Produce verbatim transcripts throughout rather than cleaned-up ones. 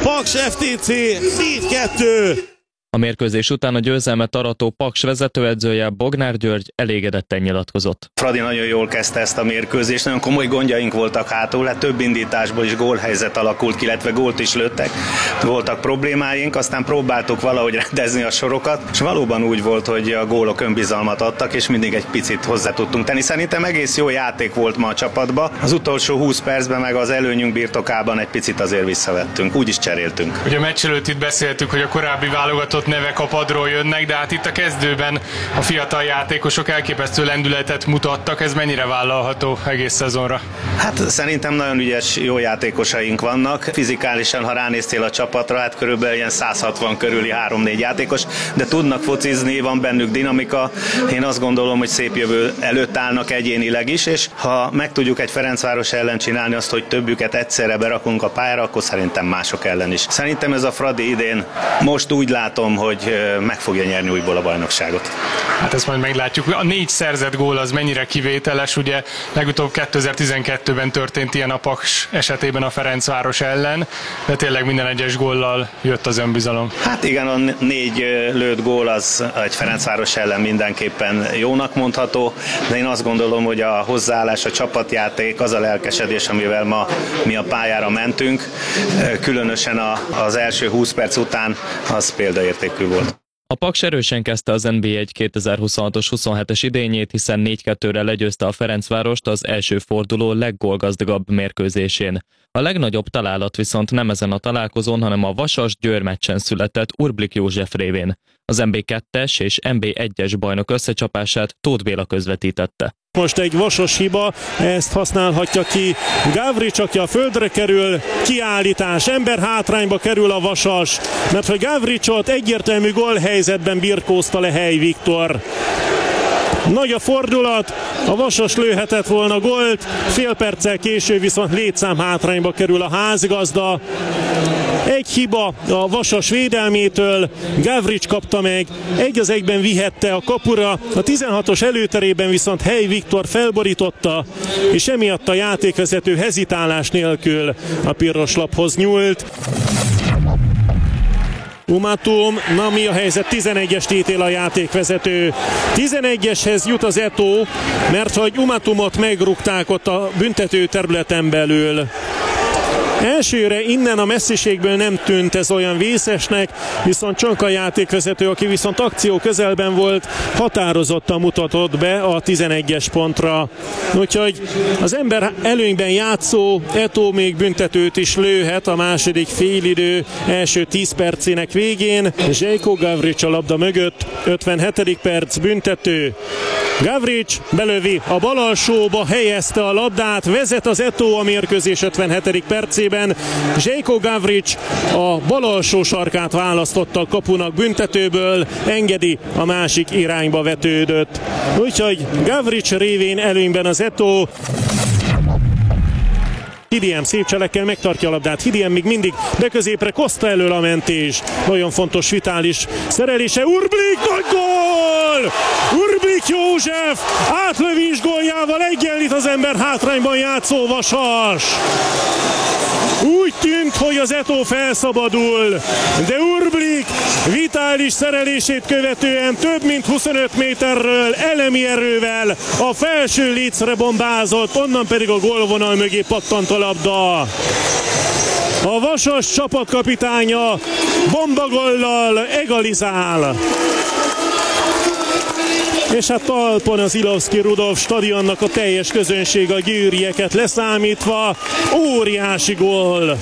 Paks ef té cé négy kettő. A mérkőzés után a győzelmet arató Paks vezetőedzője Bognár György elégedetten nyilatkozott. Fradi nagyon jól kezdte ezt a mérkőzést, nagyon komoly gondjaink voltak hátul, hát több indításból is gólhelyzet alakult ki, illetve gólt is lőttek, voltak problémáink, aztán próbáltuk valahogy rendezni a sorokat, és valóban úgy volt, hogy a gólok önbizalmat adtak, és mindig egy picit hozzá tudtunk tenni. Szerintem egész jó játék volt ma a csapatban, az utolsó húsz percben meg az előnyünk birtokában egy picit azért visszavettünk, úgy is cseréltünk. Ugye a meccs előtt itt beszéltük, hogy a korábbi válogatott nevek a padról jönnek, de hát itt a kezdőben a fiatal játékosok elképesztő lendületet mutattak, ez mennyire vállalható egész szezonra? Hát szerintem nagyon ügyes, jó játékosaink vannak. Fizikálisan, ha ránéztél a csapatra, hát körülbelül ilyen száz hatvan körüli három-négy játékos, de tudnak focizni, van bennük dinamika. Én azt gondolom, hogy szép jövő előtt állnak egyénileg is, és ha meg tudjuk egy Ferencváros ellen csinálni azt, hogy többüket egyszerre berakunk a pályára, akkor szerintem mások ellen is. Szerintem ez a Fradi idén most úgy látom, hogy meg fogja nyerni újból a bajnokságot. Hát ezt majd meglátjuk. A négy szerzett gól az mennyire kivételes, ugye legutóbb kétezer-tizenkettőben történt ilyen a Paks esetében a Ferencváros ellen, de tényleg minden egyes góllal jött az önbizalom. Hát igen, a négy lőtt gól az egy Ferencváros ellen mindenképpen jónak mondható, de én azt gondolom, hogy a hozzáállás, a csapatjáték, az a lelkesedés, amivel ma mi a pályára mentünk, különösen az első húsz perc után, az példaértékű volt. A Paks erősen kezdte az en bé egy kétezer-huszonhatos huszonhetes idényét, hiszen négy kettőre legyőzte a Ferencvárost az első forduló leggólgazdagabb mérkőzésén. A legnagyobb találat viszont nem ezen a találkozón, hanem a Vasas-Győr meccsen született Urblik József révén. Az en bé kettes és en bé egyes bajnok összecsapását Tóth Béla közvetítette. Most egy Vasas hiba, ezt használhatja ki Gavrics, aki a földre kerül, kiállítás, ember hátrányba kerül a Vasas, mert hogy Gavricsot egyértelmű gólhelyzetben birkózta le Hely Viktor. Nagy a fordulat, a Vasas lőhetett volna gólt, fél perccel később viszont létszám hátrányba kerül a házigazda. Egy hiba a Vasas védelmétől, Gavrics kapta meg, egy az egyben vihette a kapura, a tizenhatos előterében viszont Hely Viktor felborította, és emiatt a játékvezető hezitálás nélkül a piros laphoz nyúlt. Umatum, na mi a helyzet? tizenegyest ítél a játékvezető. tizenegyeshez jut az Eto'o, mert hogy Umatumot megrúgták ott a büntető területen belül. Elsőre innen a messziségből nem tűnt ez olyan vészesnek, viszont Csonka játékvezető, aki viszont akció közelben volt, határozottan mutatott be a tizenegyes pontra. Úgyhogy az ember előnyben játszó Eto'o még büntetőt is lőhet a második félidő első tíz percének végén. Željko Gavrics a labda mögött, ötvenhetedik perc büntető. Gavrics belövi a bal alsóba, helyezte a labdát, vezet az Eto'o a mérkőzés ötvenhetedik percében. Željko Gavrics a bal alsó sarkát választotta a kapunak büntetőből, engedi, a másik irányba vetődött. Úgyhogy Gavrics révén előnyben az Eto'o. Hidiem szép cselekkel megtartja a labdát, Hidiem még mindig beközépre, Costa elől a mentés. Nagyon fontos, vitális szerelése, Urblik, nagy gól! Urblik József átlövés góljával egyenlít az ember hátrányban játszó Vasas. Úgy tűnt, hogy az Eto'o felszabadul, de Urblik vitális szerelését követően több mint huszonöt méterről elemi erővel a felső lécre bombázott, onnan pedig a gólvonal mögé pattant a labda. A Vasas csapatkapitánya bombagollal egalizál. És hát talpon az Ilovszky Rudolf stadionnak a teljes közönség, a győrieket leszámítva, óriási gól.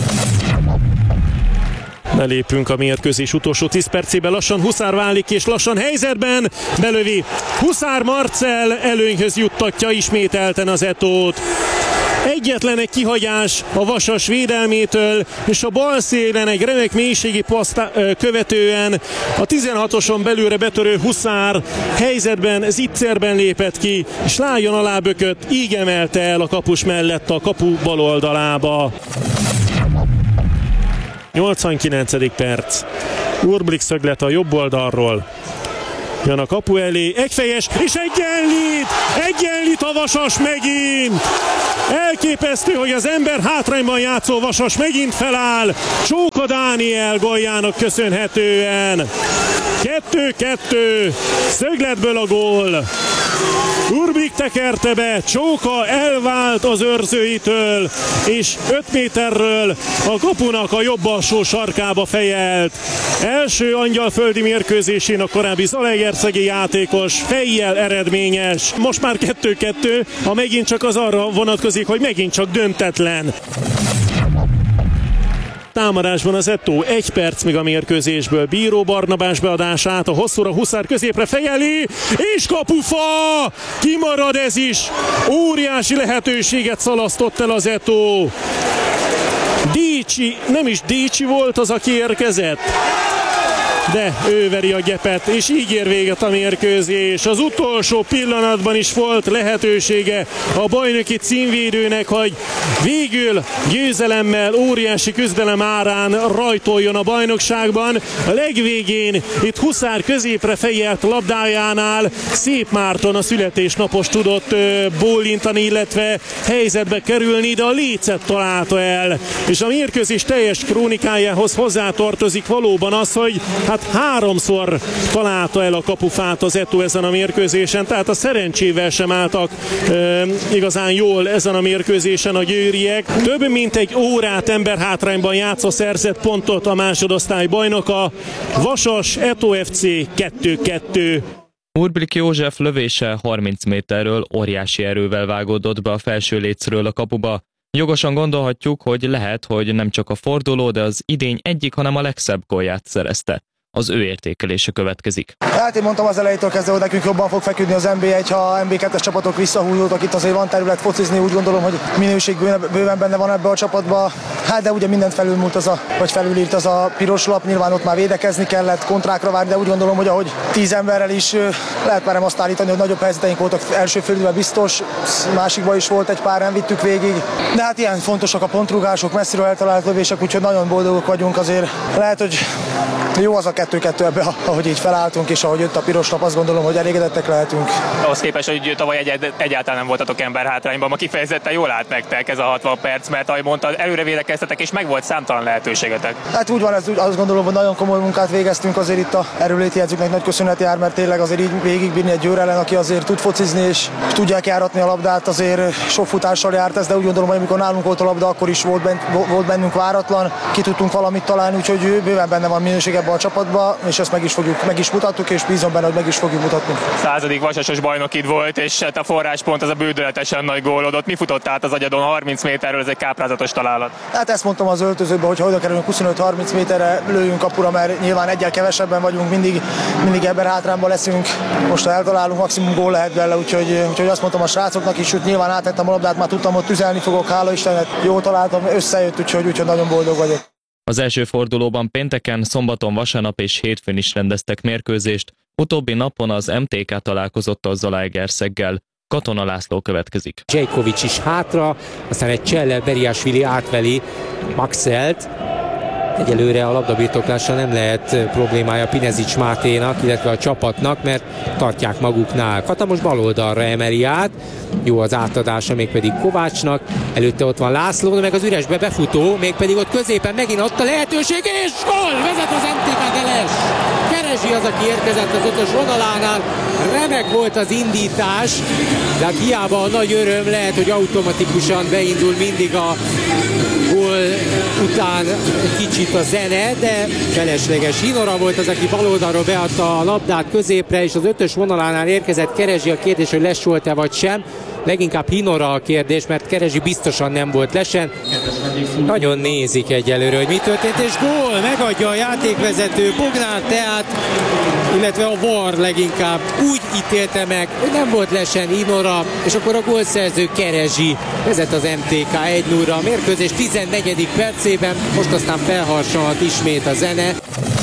Belépünk a mérkőzés utolsó tíz percében, lassan Huszár válik és lassan helyzetben belövi. Huszár Marcell előnyhöz juttatja ismételten az Eto'ót. Egyetlen egy kihagyás a Vasas védelmétől, és a bal szélen egy remek mélységi paszt követően a tizenhatoson belőle betörő Huszár helyzetben, zicserben lépett ki, és lájon alá bökött, így emelte el a kapus mellett a kapu bal oldalába. nyolcvankilencedik perc. Urblik szöglet a jobb oldalról. Jön a kapu elé, egyfejes, és egyenlít! Egyenlít a Vasas megint! Elképesztő, hogy az ember hátrányban játszó Vasas megint feláll. Csók Csóka Dániel góljának köszönhetően. kettő-kettő, szögletből a gól. Urbik tekerte be, Csóka elvált az őrzőitől, és öt méterről a kapunak a jobb alsó sarkába fejelt. Első angyalföldi mérkőzésén a korábbi zalaegerszegi játékos fejjel eredményes. Most már kettő-kettő, ha megint csak az arra vonatkozik, hogy megint csak döntetlen. Támadásban az Eto, egy perc még a mérkőzésből. Bíró Barnabás beadását, a hosszúra Huszár középre fejeli, és kapufa! Kimarad ez is! Óriási lehetőséget szalasztott el az Eto. Dícsi, nem is Dícsi volt az, aki érkezett, de ő veri a gepet, és így ér véget a mérkőzés. Az utolsó pillanatban is volt lehetősége a bajnoki címvédőnek, hogy végül győzelemmel, óriási küzdelem árán rajtoljon a bajnokságban. A legvégén itt Huszár középre fejelt labdájánál Szép Márton, a születésnapos tudott bólintani, illetve helyzetbe kerülni, de a lécet találta el. És a mérkőzés teljes krónikájához hozzátartozik valóban az, hogy hát háromszor találta el a kapufát az Eto ezen a mérkőzésen, tehát a szerencsével sem álltak e, igazán jól ezen a mérkőzésen a győriek. Több mint egy órát emberhátrányban játszva szerzett pontot a másodosztály bajnoka, Vasas Eto ef cé kettő-kettő. Urbik József lövése harminc méterről óriási erővel vágódott be a felső lécről a kapuba. Jogosan gondolhatjuk, hogy lehet, hogy nem csak a forduló, de az idény egyik, hanem a legszebb gólját szerezte. Az ő értékelése következik. Hát én mondtam az elejétől kezdve, hogy nekünk jobban fog feküdni az en bé egy, ha en bé kettes csapatok visszahúzódtak, itt azért van terület focizni, úgy gondolom, hogy minőség bőven benne van ebbe a csapatba. Hát de ugye mindent felülmúlt az a, vagy felülírt az a piros lap, nyilván ott már védekezni kellett, kontrákra várni, de úgy gondolom, hogy ahogy tíz emberrel is lehet már nem azt állítani, hogy nagyobb helyzeteink voltak első félidőben biztos, másikban is volt egy pár, nem vittük végig. De hát ilyen fontosak a pontrugások, messziről eltalált lövések, úgyhogy nagyon boldogok vagyunk azért. Lehet, hogy jó az a kettő-kettő ebbe, ahogy így felálltunk, és ahogy jött a piros lap, azt gondolom, hogy elégedettek lehetünk. Ahhoz képest, hogy tavaly egy, egyáltalán nem voltatok emberhátrányban, ma kifejezetten jól állt nektek ez a hatvan perc, mert ahogy mondtad, előre védekeztetek, és meg volt számtalan lehetőségetek. Hát úgy van, ez, úgy, azt gondolom, hogy nagyon komoly munkát végeztünk, azért itt a erőléti edzőknek nagy köszönet jár, mert tényleg azért így végigbírni egy Győr ellen, aki azért tud focizni, és tudják járatni a labdát, azért sok futással járt ez, de úgy gondolom, hogy amikor nálunk volt a labda, akkor is volt, bent, volt bennünk váratlan, ki tudtunk valamit találni, úgyhogy bőven benne van minőség ebbe a csapatba, és ezt meg is fogjuk, meg is mutattuk, és bízom benne, hogy meg is fogjuk mutatni. Századik vasasos bajnokid volt, és hát a forráspont az a bődöletesen nagy gólodott. Mi futott át az agyadon harminc méterről, ez egy káprázatos találat? Hát ezt mondtam az öltözőben, hogy ha oda kerülünk huszonöt-harminc méterre, lőjünk kapura, mert nyilván egyel kevesebben vagyunk, mindig, mindig ebben hátrányban leszünk. Most ha eltalálunk, maximum gól lehet bele, úgyhogy, úgyhogy azt mondtam a srácoknak is, hogy nyilván átvettem a labdát, már tudtam, hogy tüzelni fogok, hála Istennek, jól találtam, összejött, úgyhogy, úgyhogy nagyon boldog vagyok. Az első fordulóban pénteken, szombaton, vasárnap és hétfőn is rendeztek mérkőzést, utóbbi napon az em té ká találkozott a Zalaegerszeggel. Katona László következik. Dzsejkovics is hátra, aztán egy Csellel Beriásvili átveli Maxelt. Egyelőre a labdabirtoklással nem lehet problémája Pinezics Máténak, illetve a csapatnak, mert tartják maguknál. Kata most bal oldalra emeli át, jó az átadása mégpedig Kovácsnak, előtte ott van László, meg az üresbe befutó, mégpedig ott középen megint ott a lehetőség, és gól! Vezet az em té ká Deles! Keresi az, aki érkezett az ötös vonalánál, remek volt az indítás, de hát hiába a nagy öröm, lehet, hogy automatikusan beindul mindig a gól után egy kicsit a zene, de felesleges. Hinora volt az, aki bal oldalról beadta a labdát középre, és az ötös vonalánál érkezett Keresi. A kérdés, hogy les volt-e vagy sem. Leginkább Hinora a kérdés, mert Keresi biztosan nem volt lesen. Nagyon nézik egyelőre, hogy mi történt, és gól! Megadja a játékvezető Bognár Teát, illetve a VAR leginkább úgy ítélte meg, hogy nem volt lesen Hinora, és akkor a gólszerző Keresi vezet az em té ká egy nullra. A mérkőzés tizennegyedik percében, most aztán felharsalhat ismét a zene.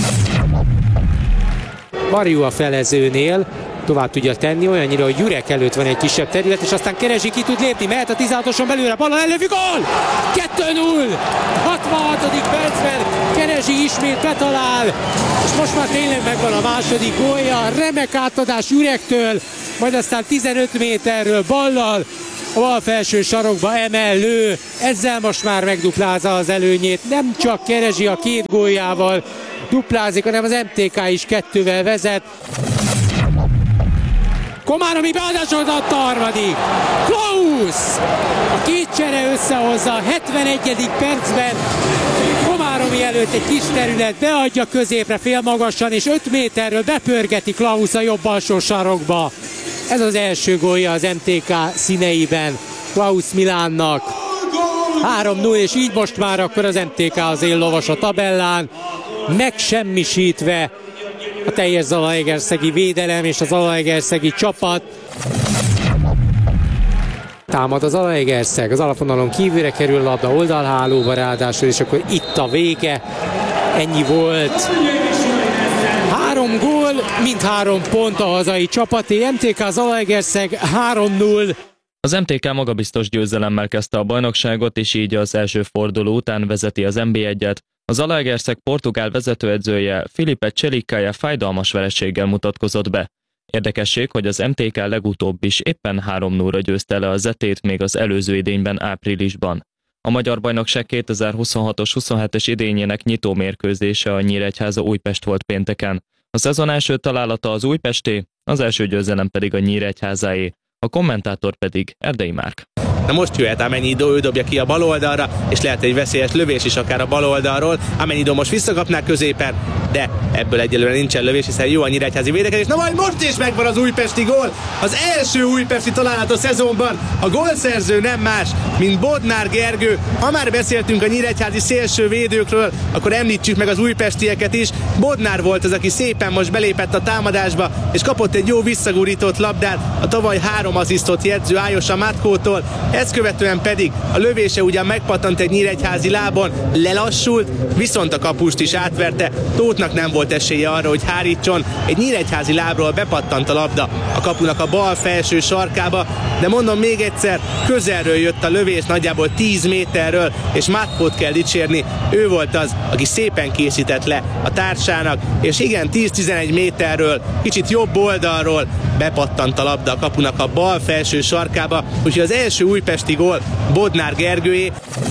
Varjú a felezőnél tovább tudja tenni, olyannyira, hogy Jurek előtt van egy kisebb terület, és aztán Keresi ki tud lépni, mehet a tizenhatoson belőle, ballal ellövi, gól! kettő null! hatvanhatodik percben Keresi ismét betalál, és most már tényleg megvan a második gólja, remek átadás Jurektől, majd aztán tizenöt méterről ballal a bal felső sarokba emel, lő, ezzel most már megduplázza az előnyét, nem csak Kerezsi a két góljával duplázik, hanem az em té ká is kettővel vezet. Komáromi beadásolt a harmadik. Klaus! A két csere összehozza a hetvenegyedik percben. Komáromi előtt egy kis terület, beadja középre félmagasan, és öt méterről bepörgeti Klaus a jobb alsó sarokba. Ez az első gólja az em té ká színeiben Klaus Milánnak. három null, és így most már akkor az em té ká az éllovas a tabellán, megsemmisítve a teljes zalaegerszegi védelem és az zalaegerszegi csapat. Támad az Zalaegerszeg, az alapvonalon kívülre kerül labda oldalhálóba ráadásul, és akkor itt a vége. Ennyi volt. Három gól, mindhárom pont a hazai csapaté. em té ká Zalaegerszeg három null. Az em té ká magabiztos győzelemmel kezdte a bajnokságot, és így az első forduló után vezeti az en bé egyet. A Zalaegerszeg portugál vezetőedzője Filipe Celikája fájdalmas vereséggel mutatkozott be. Érdekesség, hogy az em té ká legutóbb is éppen három nullra győzte le a Zetét még az előző idényben áprilisban. A magyar bajnokság kétezer-huszonhatos huszonhetes idényének nyitó mérkőzése a Nyíregyháza Újpest volt pénteken. A szezon első találata az újpesté, az első győzelem pedig a Nyíregyházáé, a kommentátor pedig Erdei Márk. Na most jöhet Amenidó, ő dobja ki a bal oldalra, és lehet egy veszélyes lövés is akár a bal oldalról. Amenidó most visszakapná középen, de ebből egyelőre nincsen lövés, hiszen jó a nyíregyházi védekezés. Na majd most is megvan az újpesti gól! Az első újpesti találat a szezonban. A gólszerző nem más, mint Bodnár Gergő. Ha már beszéltünk a nyíregyházi szélső védőkről, akkor említsük meg az újpestieket is. Bodnár volt az, aki szépen most belépett a támadásba, és kapott egy jó visszagurított labdát a tavaly három asszisztot jegyző Ájosa Matkótól. Ezt követően pedig a lövése ugyan megpattant egy nyíregyházi lábon, lelassult, viszont a kapust is átverte. Tóthnak nem volt esélye arra, hogy hárítson. Egy nyíregyházi lábról bepattant a labda a kapunak a bal felső sarkába, de mondom még egyszer, közelről jött a lövés, nagyjából tíz méterről, és Matkót kell dicsérni. Ő volt az, aki szépen készített le a társának, és igen, tíz-tizenegy méterről, kicsit jobb oldalról bepattant a labda a kapunak a bal felső sarkába, úgyhogy az első újpesti gól Bodnár Gergőé.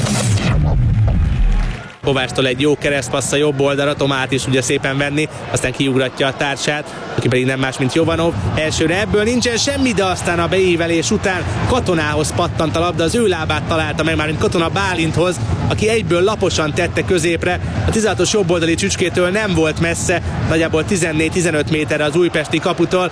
Kovácstól egy jó keresztpassz a jobb oldalra, Tomát is ugye szépen venni, aztán kiugratja a társát, aki pedig nem más, mint Jovanov. Elsőre ebből nincsen semmi, de aztán a beívelés után Katonához pattant a labda, az ő lábát találta meg már, mint Katona Bálinthoz, aki egyből laposan tette középre. A tizenhatos jobboldali csücskétől nem volt messze, nagyjából tizennégy-tizenöt méterre az újpesti kaputól.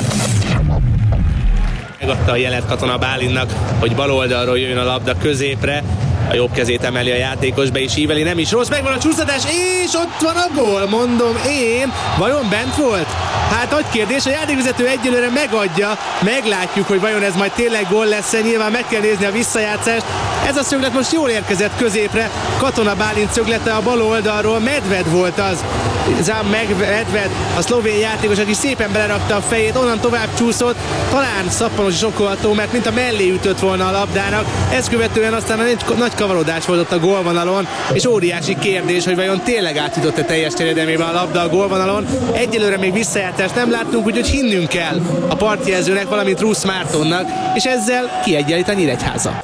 Megadta a jelet Katona Bálintnak, hogy bal oldalról jöjjön a labda középre. A jobb kezét emeli a játékos, be is íveli, nem is rossz, megvan a csúsztatás, és ott van a gól, mondom én. Vajon bent volt? Hát nagy kérdés, a játékvezető egyelőre megadja, meglátjuk, hogy vajon ez majd tényleg gól lesz-e, nyilván meg kell nézni a visszajátszást. Ez a szöglet most jól érkezett középre, Katona Bálint szöglete a bal oldalról, Medved volt az, Zám Medved, a szlovén játékos, aki szépen belerakta a fejét, onnan tovább csúszott, talán szappanos is okolható, mert mint a mellé ütött volna a labdának, ezt követően aztán egy nagy kavarodás volt ott a gólvonalon, és óriási kérdés, hogy vajon tényleg átjutott-e teljes terjedelmében a labda a gólvonalon. Egyelőre még visszajátszást nem láttunk, úgyhogy hinnünk kell a partjelzőnek, valamint Rusz Mártonnak, és ezzel kiegyenlít a Nyíregyháza.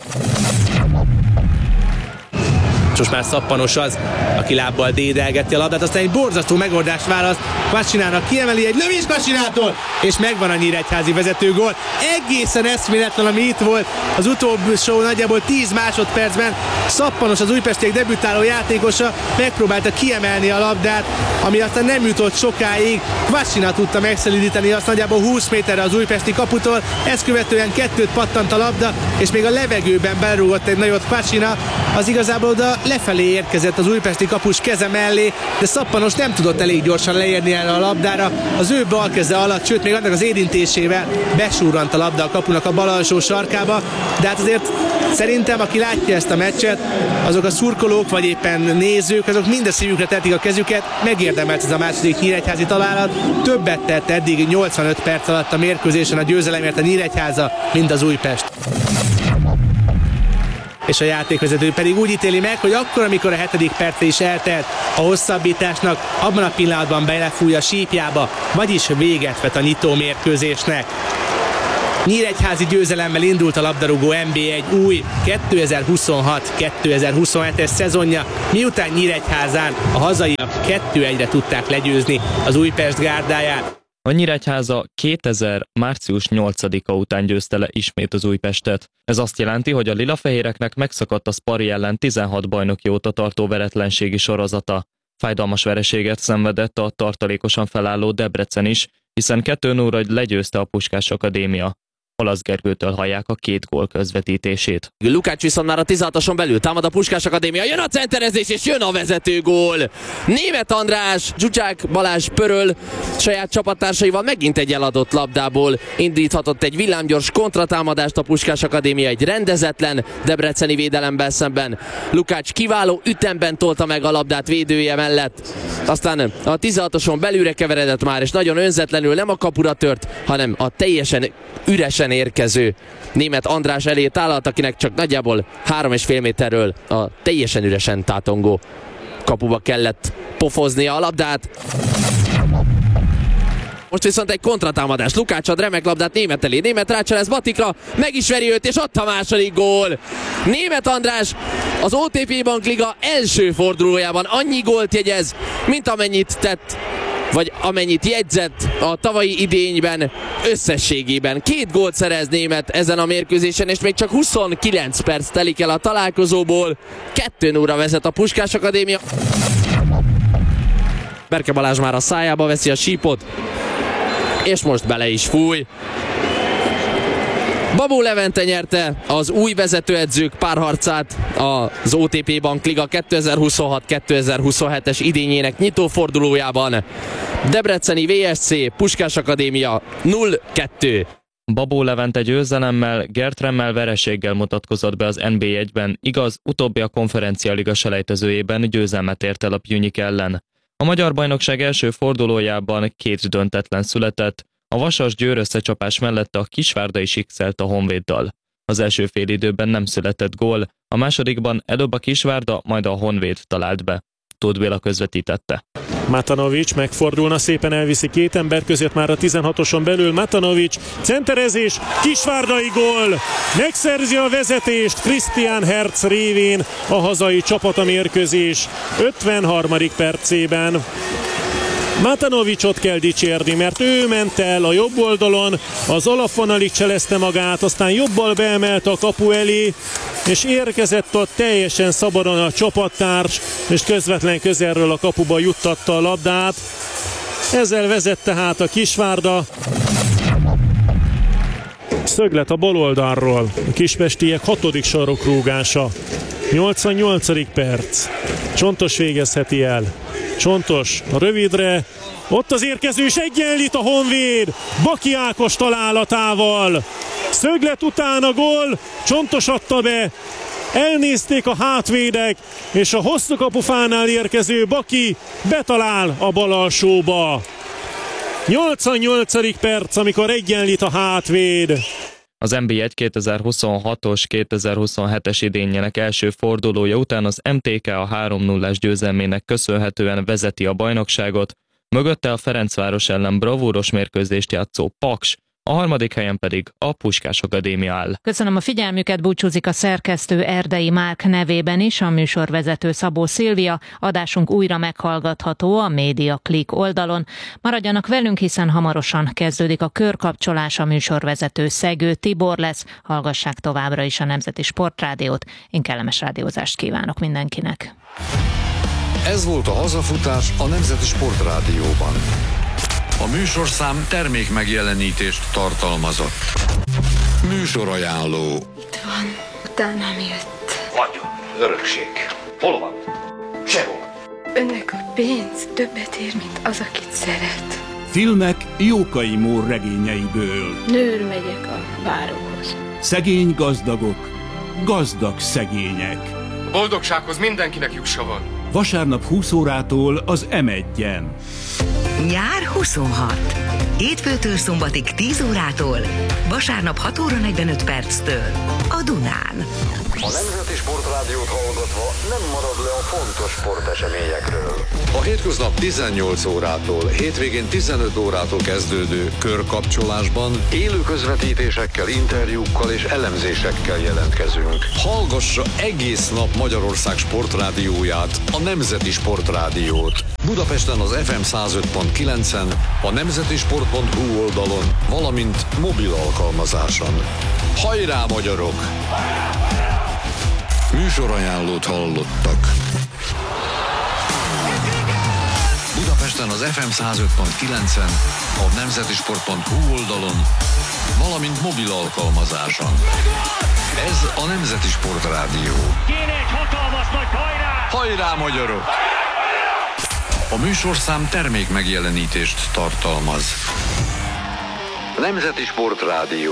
Most már szappanos az, aki lábbal dédelgeti a labdát, aztán egy borzasztó megoldást választ, Kvasinának kiemeli egy lövés Kvasinától, és megvan a nyíregyházi vezetőgól. Egészen eszméletlen, ami itt volt az utolsó nagyjából tíz másodpercben. Szappanos, az újpestiek debütáló játékosa megpróbálta kiemelni a labdát, ami aztán nem jutott sokáig. Kvasina tudta megszelidíteni azt nagyjából húsz méterre az újpesti kaputól, ezt követően kettőt pattant a labda, és még a levegőben belerúgott egy nagyot Kvasina, az igazából oda lefelé érkezett az újpesti kapus keze mellé, de Szappanos nem tudott elég gyorsan leérni erre a labdára. Az ő bal keze alatt, sőt még annak az érintésével besúrrant a labda a kapunak a bal alsó sarkába, de hát azért szerintem, aki látja ezt a meccset, azok a szurkolók vagy éppen nézők, azok mind a szívükre tetik a kezüket, megérdemelt ez a második nyíregyházi találat, többet tett eddig nyolcvanöt perc alatt a mérkőzésen a győzelemért a Nyíregyháza, mint az Újpest. És a játékvezető pedig úgy ítéli meg, hogy akkor, amikor a hetedik perce is eltelt a hosszabbításnak, abban a pillanatban belefúj a sípjába, vagyis véget vet a nyitó mérkőzésnek. Nyíregyházi győzelemmel indult a labdarúgó en bé egy új kétezer-huszonhat kétezer-huszonhetes szezonja, miután Nyíregyházán a hazaiak kettő egyre tudták legyőzni az Újpest gárdáját. A Nyíregyháza kétezer. március nyolcadika után győzte le ismét az Újpestet. Ez azt jelenti, hogy a lilafehéreknek megszakadt a Spari ellen tizenhat bajnoki óta tartó veretlenségi sorozata. Fájdalmas vereséget szenvedett a tartalékosan felálló Debrecen is, hiszen kettő nulla legyőzte a Puskás Akadémia. Olasz Gergőtől hallják a két gól közvetítését. Lukács viszont már a tizenhatoson belül támad a Puskás Akadémia, jön a centerezés és jön a vezető gól. Németh András, Zsucsák Balázs Pöröl saját csapattársaival megint egy eladott labdából indíthatott egy villámgyors kontratámadást a Puskás Akadémia egy rendezetlen debreceni védelemmel szemben. Lukács kiváló ütemben tolta meg a labdát védője mellett. Aztán a tizenhatoson belülre keveredett már, és nagyon önzetlenül nem a kapura tört, hanem a teljesen üresen érkező Németh András elé tálalt, akinek csak nagyjából három és fél méterről a teljesen üresen tátongó kapuba kellett pofoznia a labdát. Most viszont egy kontratámadás. Lukács ad remek labdát Németh elé. Németh rácselez Batikra, meg is veri őt, és ott a második gól. Németh András az o té pé Bank Liga első fordulójában annyi gólt jegyez, mint amennyit tett, vagy amennyit jegyzett a tavalyi idényben összességében. Két gólt szerez Németh ezen a mérkőzésen, és még csak huszonkilenc perc telik el a találkozóból. kettő nulla vezet a Puskás Akadémia. Berke Balázs már a szájába veszi a sípot, és most bele is fúj. Babó Levente nyerte az új vezetőedzők párharcát az o té pé Bank Liga kétezer-huszonhat kétezer-huszonhetes idényének nyitófordulójában. Debreceni vé es cé Puskás Akadémia nulla kettő. Babó Levente győzelemmel, Gert Remmel vereséggel mutatkozott be az en bé egyben, igaz, utóbbi a Konferencia Liga selejtezőjében győzelmet ért el a Pjunik ellen. A magyar bajnokság első fordulójában két döntetlen született, a Vasas-Győr összecsapás mellett a Kisvárda is x-elt a Honvéddal. Az első félidőben nem született gól, a másodikban előbb a Kisvárda, majd a Honvéd talált be. Tóth Béla közvetítette. Matanovics megfordulna, szépen elviszi két ember között már a tizenhatoson belül. Matanovics, centerezés, kisvárdai gól! Megszerzi a vezetést Christian Herz révén a hazai csapat a mérkőzés ötvenharmadik percében. Matanovicsot kell dicsérni, mert ő ment el a jobb oldalon, az alapvonalig cselezte magát, aztán jobbal beemelte a kapu elé, és érkezett ott teljesen szabadon a csapattárs, és közvetlen közelről a kapuba juttatta a labdát. Ezzel vezette hát a Kisvárda. Szöglet a bal oldalról, a kispestiek hatodik sarokrúgása. nyolcvannyolcadik perc. Csontos végezheti el. Csontos a rövidre, ott az érkező, és egyenlít a Honvéd Baki Ákos találatával. Szöglet után a gól, Csontos adta be, elnézték a hátvédek, és a hosszú kapufánál érkező Baki betalál a bal alsóba. nyolcvannyolcadik perc, amikor egyenlít a hátvéd. Az en bé egy kétezer-huszonhatos kétezer-huszonhetes idényének első fordulója után az em té ká a három nullás győzelmének köszönhetően vezeti a bajnokságot, mögötte a Ferencváros ellen bravúros mérkőzést játszó Paks, a harmadik helyen pedig a Puskás Akadémia áll. Köszönöm a figyelmüket, búcsúzik a szerkesztő Erdei Márk nevében is, a műsorvezető Szabó Szilvia. Adásunk újra meghallgatható a Média Click oldalon. Maradjanak velünk, hiszen hamarosan kezdődik a körkapcsolás, a műsorvezető Szegő Tibor lesz. Hallgassák továbbra is a Nemzeti Sportrádiót. Én kellemes rádiózást kívánok mindenkinek. Ez volt a Hazafutás a Nemzeti Sportrádióban. A műsorszám termék megjelenítést tartalmazott. Műsorajánló. Itt van, utánam jött. Vagyon, örökség. Hol van? Sehol. Önnek a pénz többet ér, mint az, akit szeret. Filmek Jókai Mór regényeiből. Nőr megyek a várokhoz. Szegény gazdagok, gazdag szegények. A boldogsághoz mindenkinek jussa van. Vasárnap húsz órától az em egyen. Nyár huszonhat. Hétfőtől szombatig tíz órától, vasárnap hat óra negyvenöt perctől a Dunán. A Nemzeti Sportrádiót hallgatva nem marad le a fontos sporteseményekről. A hétköznap tizennyolc órától, hétvégén tizenöt órától kezdődő körkapcsolásban élő közvetítésekkel, interjúkkal és elemzésekkel jelentkezünk. Hallgassa egész nap Magyarország sportrádióját, a Nemzeti Sportrádiót. Budapesten az ef em száz öt pont kilencen, a nemzetisport pont hu oldalon, valamint mobil alkalmazáson. Hajrá, magyarok! Műsorajánlót hallottak. Budapesten az ef em száz öt pont kilencen, a nemzetisport pont hu oldalon, valamint mobil alkalmazáson. Ez a Nemzeti Sportrádió. Kéne egy hatalmas nagy hajrá! Hajrá, magyarok! A műsorszám termék megjelenítést tartalmaz. Nemzeti Sportrádió.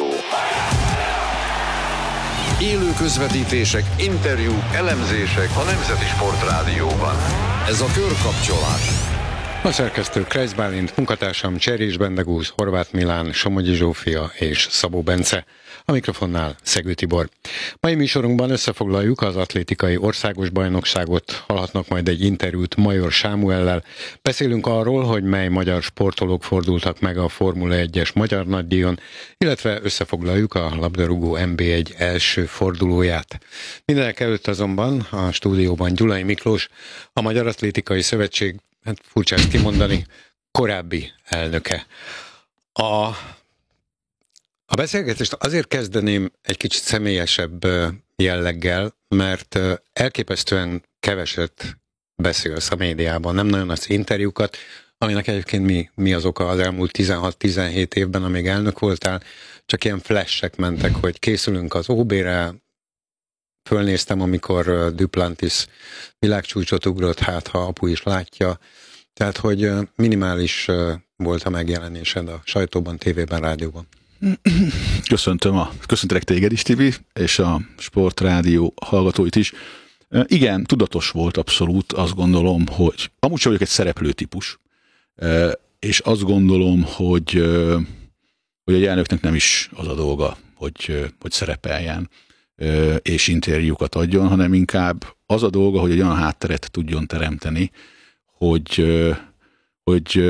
Élő közvetítések, interjúk, elemzések a Nemzeti Sportrádióban. Ez a körkapcsolás. A szerkesztő Kreisz Bálint, munkatársam Cserés Bendegúz, Horváth Milán, Somogyi Zsófia és Szabó Bence. A mikrofonnál Szegő Tibor. Mai műsorunkban összefoglaljuk az atlétikai országos bajnokságot, hallhatnak majd egy interjút Major Sámuellel. Beszélünk arról, hogy mely magyar sportolók fordultak meg a Formula egyes magyar nagydíjon, illetve összefoglaljuk a labdarúgó en bé egy első fordulóját. Mindenek előtt azonban a stúdióban Gyulai Miklós, a Magyar Atlétikai Szövetség, hát furcsa ezt kimondani, korábbi elnöke. A A beszélgetést azért kezdeném egy kicsit személyesebb jelleggel, mert elképesztően keveset beszélsz a médiában, nem nagyon az interjúkat, aminek egyébként mi, mi az oka az elmúlt tizenhat-tizenhét évben, amíg elnök voltál, csak ilyen flashek mentek, hogy készülünk az ó bé-re, fölnéztem, amikor Duplantis világcsúcsot ugrott, hát ha apu is látja, tehát hogy minimális volt a megjelenésed a sajtóban, tévében, rádióban. Köszöntöm a, köszöntelek téged is, Tibi, és a Sportrádió hallgatóit is. Igen, tudatos volt abszolút, azt gondolom, hogy amúgy sem vagyok egy szereplő típus, és azt gondolom, hogy, hogy egy elnöknek nem is az a dolga, hogy, hogy szerepeljen és interjúkat adjon, hanem inkább az a dolga, hogy egy olyan hátteret tudjon teremteni, hogy, hogy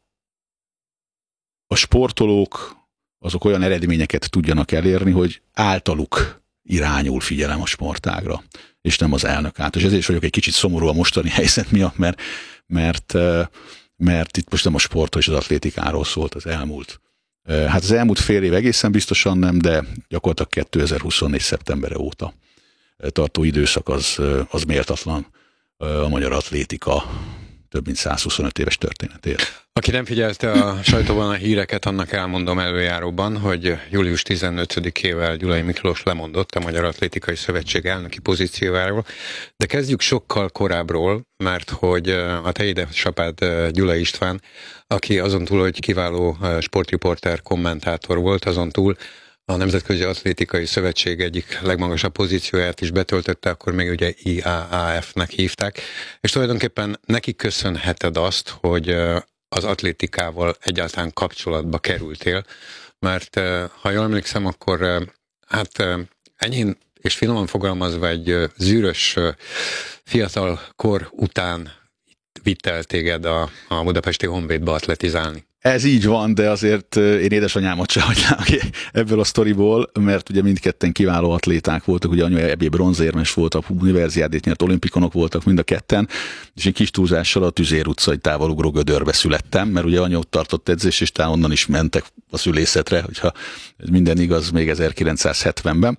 a sportolók azok olyan eredményeket tudjanak elérni, hogy általuk irányul figyelem a sportágra, és nem az elnök által. És ezért is vagyok egy kicsit szomorú a mostani helyzet miatt, mert, mert, mert itt most nem a sportról és az atlétikáról szólt az elmúlt. Hát az elmúlt fél év egészen biztosan nem, de gyakorlatilag kétezer-huszonnégy szeptembere óta tartó időszak az, az méltatlan a magyar atlétika több mint százhuszonöt éves történetért. Aki nem figyelte a sajtóban a híreket, annak elmondom előjáróban, hogy július tizenötödikével Gyulai Miklós lemondott a Magyar Atlétikai Szövetség elnöki pozíciójáról, de kezdjük sokkal korábbról, mert hogy a te édesapád Gyulai István, aki azon túl, hogy kiváló sportriporter, kommentátor volt, azon túl a Nemzetközi Atlétikai Szövetség egyik legmagasabb pozícióját is betöltötte, akkor még ugye i á á ef-nek hívták, és tulajdonképpen neki köszönheted azt, hogy az atlétikával egyáltalán kapcsolatba kerültél, mert ha jól emlékszem, akkor hát enyhén és finoman fogalmazva egy zűrös fiatal kor után vitt el téged a, a budapesti Honvédba atletizálni. Ez így van, de azért én édesanyámat se hagynám ebből a sztoriból, mert ugye mindketten kiváló atléták voltak, ugye anya ebbé bronzérmes volt, apu univerziádét nyert, olimpikonok voltak mind a ketten, és egy kis túlzással a Tüzér utcai távolugró gödörbe születtem, mert ugye anya ott tartott edzés, és talán onnan is mentek a szülészetre, hogyha minden igaz, még ezerkilencszázhetvenben.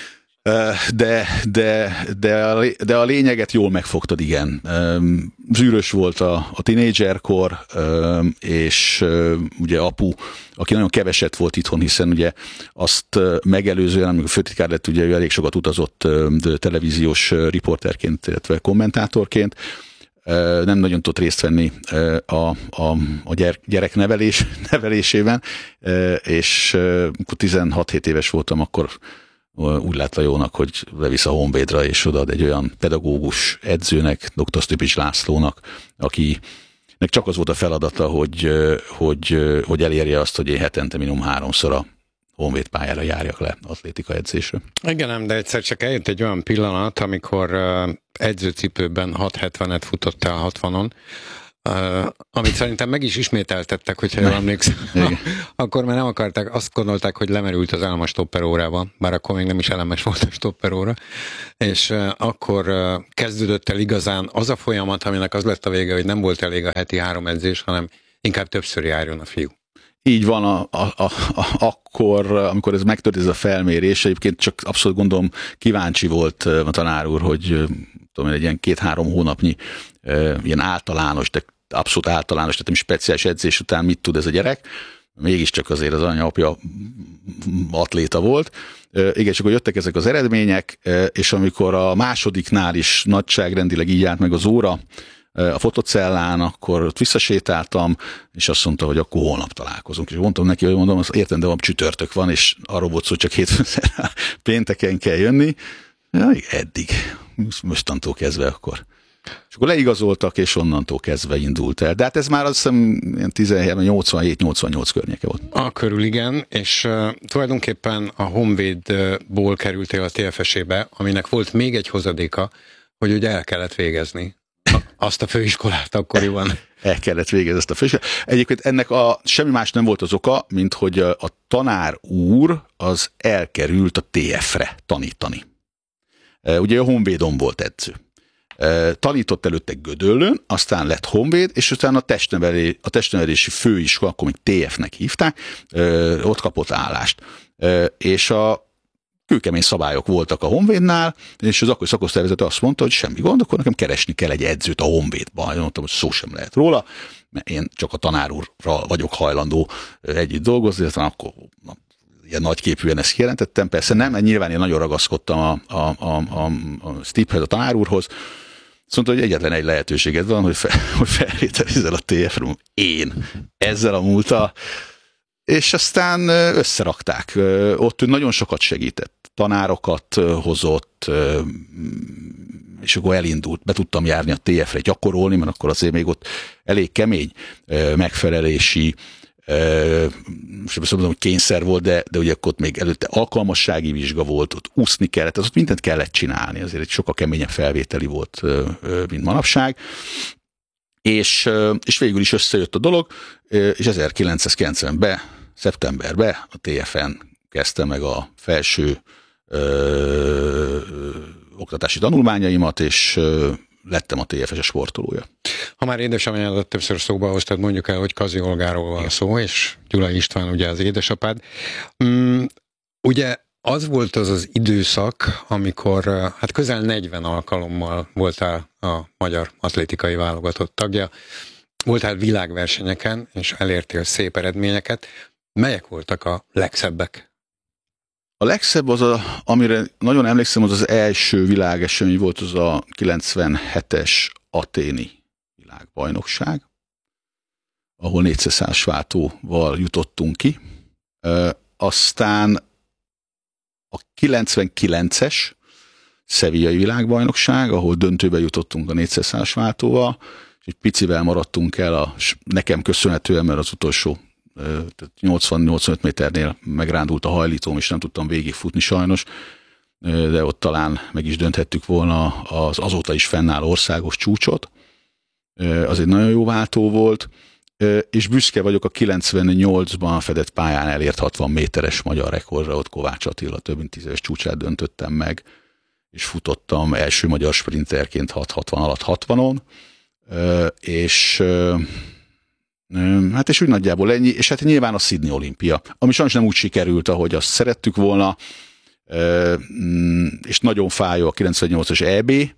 De, de, de, a, de a lényeget jól megfogtad, igen. Zűrös volt a, a tinédzserkor, és ugye apu, aki nagyon keveset volt itthon, hiszen ugye azt megelőzően, amikor főtitkár lett, ugye ő elég sokat utazott televíziós riporterként, illetve kommentátorként, nem nagyon tudott részt venni a, a, a gyerek nevelés, nevelésében, és amikor tizenhat-hét éves voltam, akkor úgy látta jónak, hogy levisz a Honvédra, és odaad egy olyan pedagógus edzőnek, doktor Sztipics Lászlónak, akinek csak az volt a feladata, hogy, hogy, hogy elérje azt, hogy én hetente minimum háromszor a Honvéd pályára járjak le atlétika edzésre. Igen, de egyszer csak eljött egy olyan pillanat, amikor edzőcipőben hat hetvenet futottál hatvanon, Uh, amit szerintem meg is ismételtettek, hogyha jól emlékszem. Akkor már nem akarták, azt gondolták, hogy lemerült az elem a stopperórába, bár akkor még nem is elemes volt a stopperóra, és uh, akkor uh, kezdődött el igazán az a folyamat, aminek az lett a vége, hogy nem volt elég a heti három edzés, hanem inkább többször járjon a fiú. Így van, a, a, a, a, akkor, amikor ez megtörtént ez a felmérés, egyébként csak abszolút gondolom kíváncsi volt a tanár úr, hogy tudom, egy ilyen két-három hónapnyi ilyen általános, de abszolút általános, tehát nem speciális edzés után mit tud ez a gyerek. Mégiscsak azért az anyja-apja atléta volt. Igen, csak akkor jöttek ezek az eredmények, és amikor a másodiknál is nagyságrendileg így járt meg az óra a fotocellán, akkor ott visszasétáltam, és azt mondta, hogy akkor holnap találkozunk. És mondtam neki, hogy mondom, az értem, de van csütörtök van, és arról volt szó, hogy csak hétfőn pénteken kell jönni. Ja, eddig. Mostantól kezdve akkor. És akkor leigazoltak, és onnantól kezdve indult el. De hát ez már azt hiszem tizenhét, nyolcvanhét nyolcvannyolc környéke volt. A körül igen, és uh, tulajdonképpen a Honvédból kerültél a té ef es-ébe, aminek volt még egy hozadéka, hogy ugye el kellett végezni azt a főiskolát akkoriban. El kellett végezni ezt a főiskolát. Egyébként ennek a, semmi más nem volt az oka, mint hogy a tanár úr az elkerült a té ef-re tanítani. Ugye a Honvédon volt edző. Tanított előtte Gödöllőn, aztán lett Honvéd, és utána a, testnevelé, a testnevelési főiskola, akkor még té ef-nek hívták, ott kapott állást. És a kőkemény szabályok voltak a Honvédnál, és az akkori szakosztályvezető azt mondta, hogy semmi gond, akkor nekem keresni kell egy edzőt a Honvédban. Én mondtam, hogy szó sem lehet róla, mert én csak a tanár úrral vagyok hajlandó együtt dolgozni, aztán akkor na, ilyen nagyképűen ezt kijelentettem. Persze nem, mert nyilván én nagyon ragaszkodtam a, a, a, a, a Stiphez, a tanár úrhoz. Azt mondta, hogy egyetlen egy lehetőséged van, hogy, fel, hogy felvételizel a té ef-ről. Én ezzel a múlttal. És aztán összerakták. Ott ő nagyon sokat segített. Tanárokat hozott, és akkor elindult. Be tudtam járni a té ef-re gyakorolni, mert akkor azért még ott elég kemény megfelelési, most azt mondom, hogy kényszer volt, de, de ugye ott még előtte alkalmassági vizsga volt, ott úszni kellett, az ott mindent kellett csinálni, azért egy sokkal keményebb felvételi volt, mint manapság. És, és végül is összejött a dolog, és ezerkilencszázkilencvenben, szeptemberben a té ef-en kezdte meg a felső ö, ö, oktatási tanulmányaimat, és ö, lettem a té ef-es sportolója. Ha már édesanyádat többször szóba hoztad, mondjuk el, hogy Kazi Olgáról van szó, és Gyula István ugye az édesapád. Mm, ugye az volt az az időszak, amikor hát közel negyven alkalommal voltál a magyar atlétikai válogatott tagja, voltál világversenyeken, és elértél szép eredményeket. Melyek voltak a legszebbek? A legszebb az, a, amire nagyon emlékszem, az az első világesemény volt, az a kilencvenhetes aténi világbajnokság, ahol négyszázas váltóval jutottunk ki. E, aztán a kilencvenkilences szevillai világbajnokság, ahol döntőbe jutottunk a négyszázas váltóval, és egy picivel maradtunk el, a, nekem köszönhetően, mert az utolsó nyolcvan-nyolcvanöt méternél megrándult a hajlítóm, és nem tudtam végigfutni sajnos, de ott talán meg is dönthettük volna az azóta is fennálló országos csúcsot. Az egy nagyon jó váltó volt, és büszke vagyok a kilencvennyolcban fedett pályán elért hatvan méteres magyar rekordra, ott Kovács Attila több mint tízes csúcsát döntöttem meg, és futottam első magyar sprinterként hat hatvan alatt hatvanon, és hát és úgy nagyjából ennyi, és hát nyilván a Sydney olimpia, ami sajnos nem úgy sikerült, ahogy azt szerettük volna, és nagyon fájó a kilencvennyolcas é bé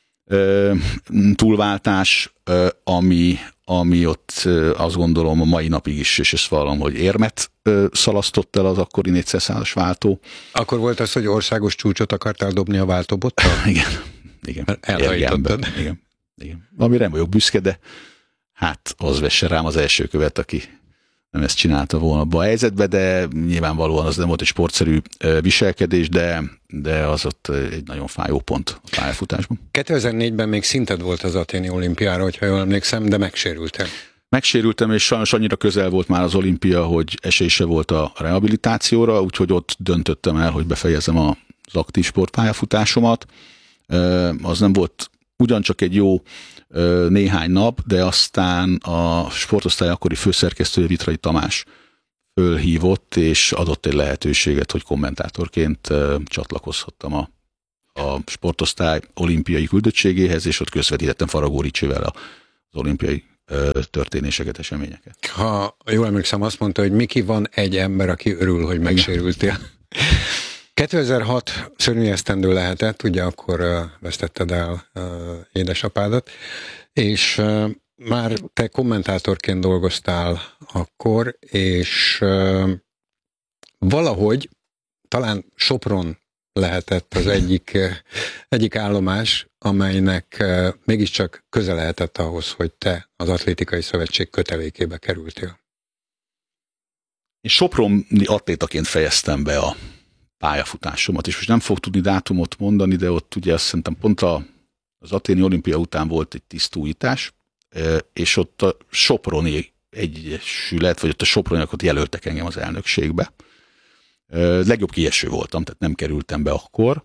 túlváltás, ami, ami ott azt gondolom a mai napig is, és ezt vallom, hogy érmet szalasztott el az akkori négyszázas váltó. Akkor volt az, hogy országos csúcsot akartál dobni a váltóbottal? Igen, igen. Elhajítottad. Igen, igen. Amire nem vagyok büszke, de hát az vesse rám az első követ, aki nem ezt csinálta volna abban a helyzetben, de nyilvánvalóan az nem volt egy sportszerű viselkedés, de, de az ott egy nagyon fájó pont a pályafutásban. kétezer-négyben még szinted volt az aténi olimpiára, hogyha jól emlékszem, de megsérültél. Megsérültem, és sajnos annyira közel volt már az olimpia, hogy esély se volt a rehabilitációra, úgyhogy ott döntöttem el, hogy befejezem az aktív sportpályafutásomat. Az nem volt ugyancsak egy jó néhány nap, de aztán a sportosztály akkori főszerkesztője, Vitrai Tamás fölhívott, és adott egy lehetőséget, hogy kommentátorként csatlakozhattam a, a sportosztály olimpiai küldöttségéhez, és ott közvetítettem Faragó Ricsivel az olimpiai történéseket, eseményeket. Ha jól emlékszem, azt mondta, hogy Miki, van egy ember, aki örül, hogy megsérültél. kétezer-hat szörnyű esztendő lehetett, ugye akkor uh, vesztetted el uh, édesapádat, és uh, már te kommentátorként dolgoztál akkor, és uh, valahogy talán Sopron lehetett az egyik, uh, egyik állomás, amelynek uh, mégiscsak köze lehetett ahhoz, hogy te az Atlétikai Szövetség kötelékébe kerültél. Én soproni atlétaként fejeztem be a pályafutásomat, és most nem fog tudni dátumot mondani, de ott ugye azt szerintem pont a, az Athéni Olimpia után volt egy tisztújítás, és ott a Soproni Egyesület, vagy ott a soproniakat jelöltek engem az elnökségbe. Legjobb kieső voltam, tehát nem kerültem be akkor,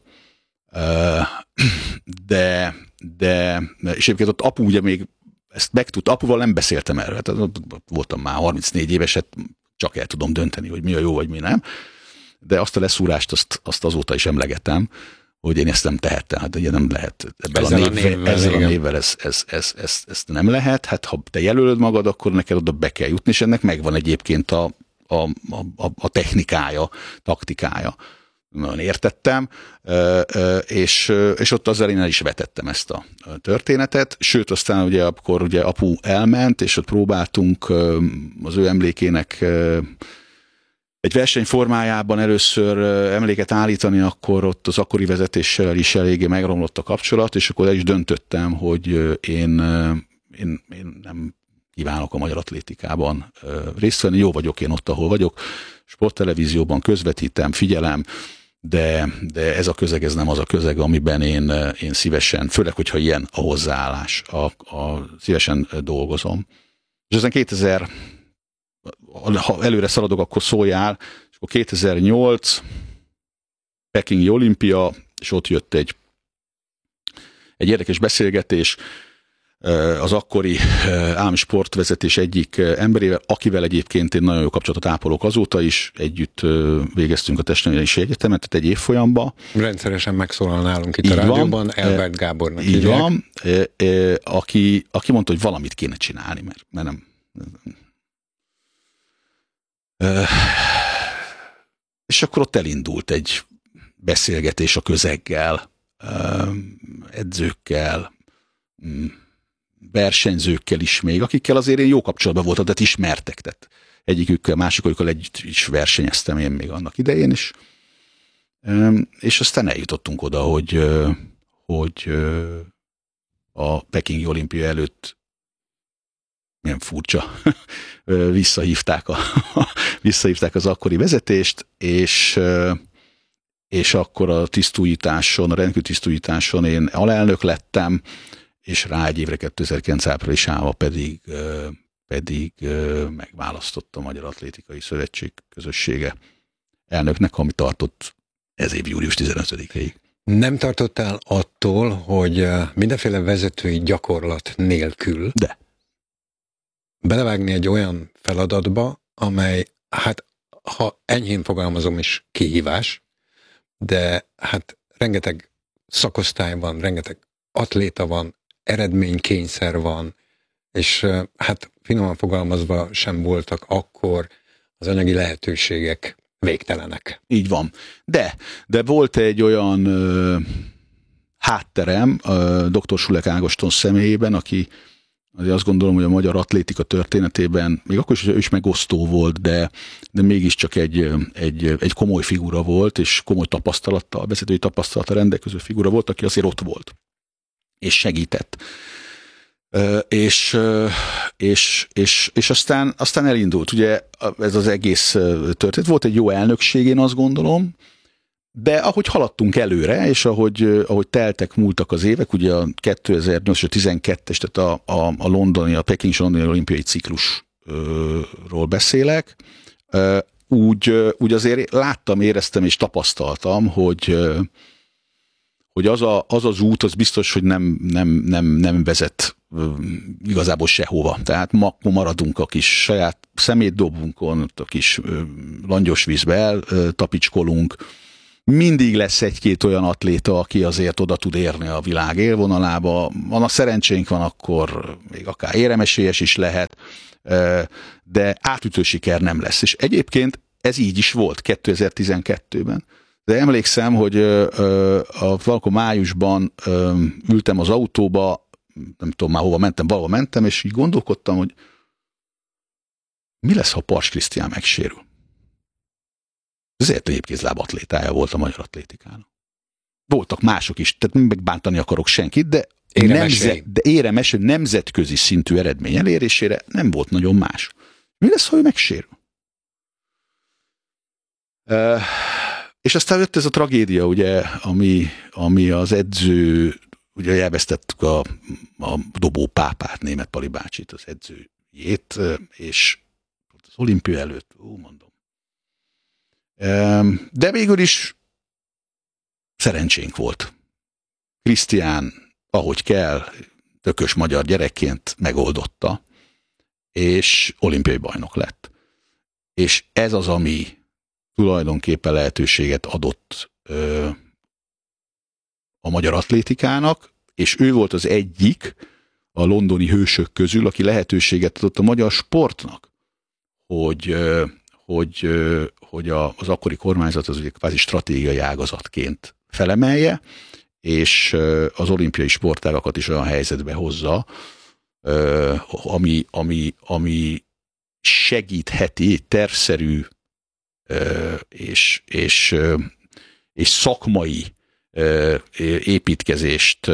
de, de és egyébként ott apu ugye még ezt megtudta, apuval nem beszéltem erről, tehát voltam már harmincnégy éves, hát csak el tudom dönteni, hogy mi a jó, vagy mi nem. De azt a leszúrást, azt, azt azóta is emlegetem, hogy én ezt nem tehettem. Hát ugye nem lehet. Ebben ezzel a, név, a névvel, ezzel a névvel ez, ez, ez, ez, ez nem lehet. Hát ha te jelölöd magad, akkor neked oda be kell jutni, és ennek megvan egyébként a, a, a, a technikája, taktikája. Nagyon értettem, és, és ott azzal én el is vetettem ezt a történetet. Sőt, aztán ugye akkor ugye apu elment, és ott próbáltunk az ő emlékének egy verseny formájában először emléket állítani, akkor ott az akkori vezetéssel is eléggé megromlott a kapcsolat, és akkor el is döntöttem, hogy én, én, én nem kívánok a magyar atlétikában részt venni. Jó vagyok én ott, ahol vagyok. Sporttelevízióban közvetítem, figyelem, de, de ez a közeg, ez nem az a közeg, amiben én, én szívesen, főleg, hogyha ilyen a hozzáállás, a, a szívesen dolgozom. És aztán kétezer ha előre szaladok, akkor szóljál, és akkor kétezer-nyolc Pekingi Olimpia, és ott jött egy, egy érdekes beszélgetés az akkori állami sportvezetés egyik emberével, akivel egyébként én nagyon jó kapcsolatot ápolok azóta is, együtt végeztünk a Testnevelési Egyetemet, tehát egy évfolyamba. Rendszeresen megszólal nálunk itt így a rádióban, van, Elbert Gábornak így hívják. Van, aki, aki mondta, hogy valamit kéne csinálni, mert, mert nem... Uh, és akkor ott elindult egy beszélgetés a közeggel, uh, edzőkkel, um, versenyzőkkel is még, akikkel azért én jó kapcsolatban voltam, tehát ismertek, tehát egyikükkel, másikukkal együtt is versenyeztem én még annak idején is, um, és aztán eljutottunk oda, hogy, uh, hogy uh, a Pekingi Olimpia előtt milyen furcsa, visszahívták, a, visszahívták az akkori vezetést, és, és akkor a tisztújításon, a rendkívül tisztújításon én alelnök lettem, és rá egy évre kétezer-kilenc áprilisában pedig, pedig megválasztott a Magyar Atlétikai Szövetség közössége elnöknek, ami tartott ez év július tizenötödikéig. Nem tartottál attól, hogy mindenféle vezetői gyakorlat nélkül De. belevágni egy olyan feladatba, amely, hát ha enyhén fogalmazom is, kihívás, de hát rengeteg szakosztály van, rengeteg atléta van, eredménykényszer van, és hát finoman fogalmazva sem voltak akkor az anyagi lehetőségek végtelenek. Így van. De, de volt egy olyan ö, hátterem ö, dr. Sulek Ágoston személyében, aki azért azt gondolom, hogy a magyar atlétika történetében, még akkor is, hogy ő is megosztó volt, de, de mégiscsak egy, egy, egy komoly figura volt, és komoly tapasztalattal, vezetői tapasztalattal rendelkező figura volt, aki azért ott volt, és segített. És, és, és, és aztán, aztán elindult. Ugye ez az egész történet. Volt egy jó elnökség, én azt gondolom, De ahogy haladtunk előre, és ahogy, ahogy teltek, múltak az évek, ugye a kétezer-tizenkettes, tehát a, a, a londoni, a Peking és a londoni olimpiai ciklusról beszélek, úgy, úgy azért láttam, éreztem és tapasztaltam, hogy, hogy az, a, az az út, az biztos, hogy nem, nem, nem, nem vezet igazából sehova. Tehát ma maradunk a kis saját szemétdobunkon, a kis langyos vízbe eltapicskolunk. Mindig lesz egy-két olyan atléta, aki azért oda tud érni a világ élvonalába. Van a szerencsénk van, akkor még akár éremesélyes is lehet, de átütő siker nem lesz. És egyébként ez így is volt kétezer-tizenkettőben. De emlékszem, hogy a valakor májusban ültem az autóba, nem tudom már hova mentem, valahol mentem, és így gondolkodtam, hogy mi lesz, ha Pars Krisztián megsérül. Ezért egyébkézláb atlétája volt a magyar atlétikának. Voltak mások is, tehát nem megbántani akarok senkit, de, nemzet, de éremeső nemzetközi szintű eredmény elérésére nem volt nagyon más. Mi lesz, ha ő megsérül? Uh, és aztán jött ez a tragédia, ugye, ami, ami az edző, ugye elvesztettük a, a dobó pápát, Németh Pali bácsit, az edzőjét, és az olimpia előtt, ó, mondom. De végül is szerencsénk volt. Krisztián, ahogy kell, tökös magyar gyerekként megoldotta, és olimpiai bajnok lett. És ez az, ami tulajdonképpen lehetőséget adott ö, a magyar atlétikának, és ő volt az egyik a londoni hősök közül, aki lehetőséget adott a magyar sportnak, hogy, ö, hogy, ö, hogy a, az akkori kormányzat az ugye kvázi stratégiai ágazatként felemelje, és ö, az olimpiai sportágakat is olyan helyzetbe hozza, ö, ami, ami, ami segítheti tervszerű és, és, és szakmai építkezést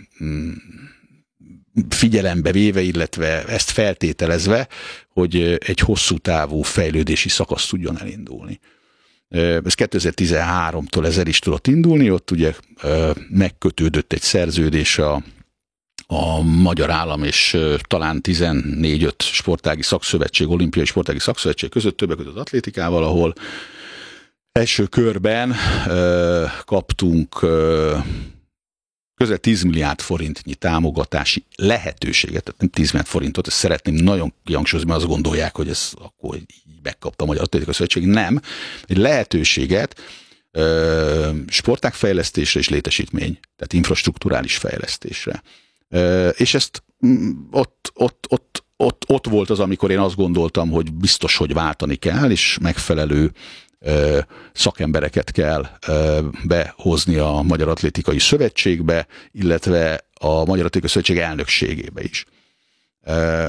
figyelembe véve, illetve ezt feltételezve, hogy egy hosszú távú fejlődési szakasz tudjon elindulni. Ez kétezer-tizenháromtól ez el is tudott indulni, ott ugye megkötődött egy szerződés a a Magyar Állam és talán tizennégy-öt sportági szakszövetség, olimpiai sportági szakszövetség között, többek között az atlétikával, ahol első körben ö, kaptunk ö, közel tíz milliárd forintnyi támogatási lehetőséget, tehát nem tíz milliárd forintot, ezt szeretném nagyon kihangsúlyozni, mert azt gondolják, hogy ez akkor így megkapta a Magyar Atlétikai Szövetség. Nem, egy lehetőséget ö, sportágfejlesztésre és létesítmény, tehát infrastrukturális fejlesztésre. Uh, és ezt mm, ott, ott, ott, ott, ott volt az, amikor én azt gondoltam, hogy biztos, hogy váltani kell, és megfelelő uh, szakembereket kell uh, behozni a Magyar Atlétikai Szövetségbe, illetve a Magyar Atlétikai Szövetség elnökségébe is. Uh,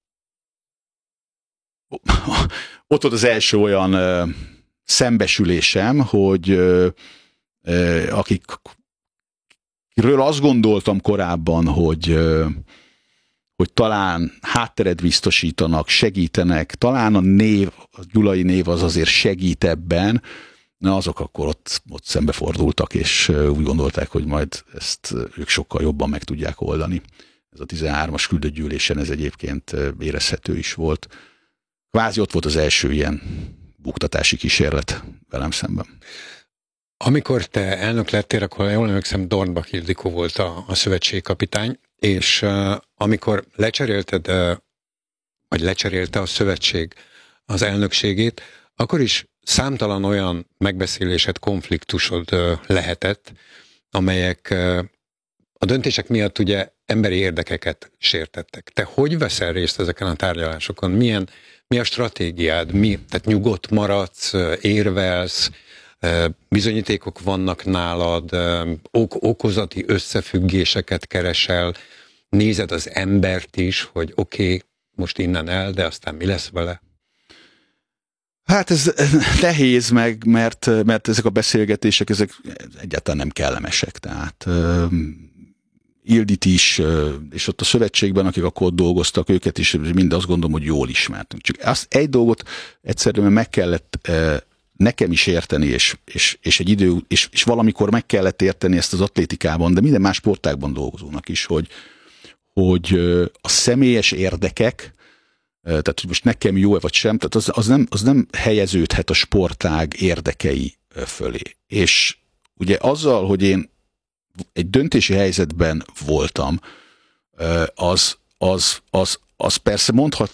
ott volt az első olyan uh, szembesülésem, hogy uh, uh, akik ről azt gondoltam korábban, hogy, hogy talán hátteret biztosítanak, segítenek, talán a név, a gyulai név az azért segít ebben, na azok akkor ott, ott szembefordultak, és úgy gondolták, hogy majd ezt ők sokkal jobban meg tudják oldani. Ez a tizenhármas küldött gyűlésen ez egyébként érezhető is volt. Kvázi ott volt az első ilyen buktatási kísérlet velem szemben. Amikor te elnök lettél, akkor jól emlékszem, Dornbach Ildikó volt a, a szövetségkapitány, és uh, amikor lecserélted, uh, vagy lecserélte a szövetség az elnökségét, akkor is számtalan olyan megbeszélésed, konfliktusod uh, lehetett, amelyek uh, a döntések miatt ugye emberi érdekeket sértettek. Te hogy veszel részt ezeken a tárgyalásokon? Milyen, mi a stratégiád? Mi, tehát nyugodt maradsz, érvelsz, bizonyítékok vannak nálad, ok- okozati összefüggéseket keresel, nézed az embert is, hogy oké, okay, most innen el, de aztán mi lesz vele? Hát ez nehéz meg, mert, mert ezek a beszélgetések, ezek egyáltalán nem kellemesek. Tehát uh, Ildit is, uh, és ott a szövetségben, akik akkor dolgoztak, őket is mind azt gondolom, hogy jól ismertünk. Csak azt egy dolgot egyszerűen meg kellett uh, nekem is érteni, és, és, és egy idő, és, és valamikor meg kellett érteni ezt az atlétikában, de minden más sportágban dolgozónak is, hogy, hogy a személyes érdekek, tehát hogy most nekem jó-e vagy sem, tehát az, az, nem, az nem helyeződhet a sportág érdekei fölé. És ugye azzal, hogy én egy döntési helyzetben voltam, az, az, az, az persze mondhatják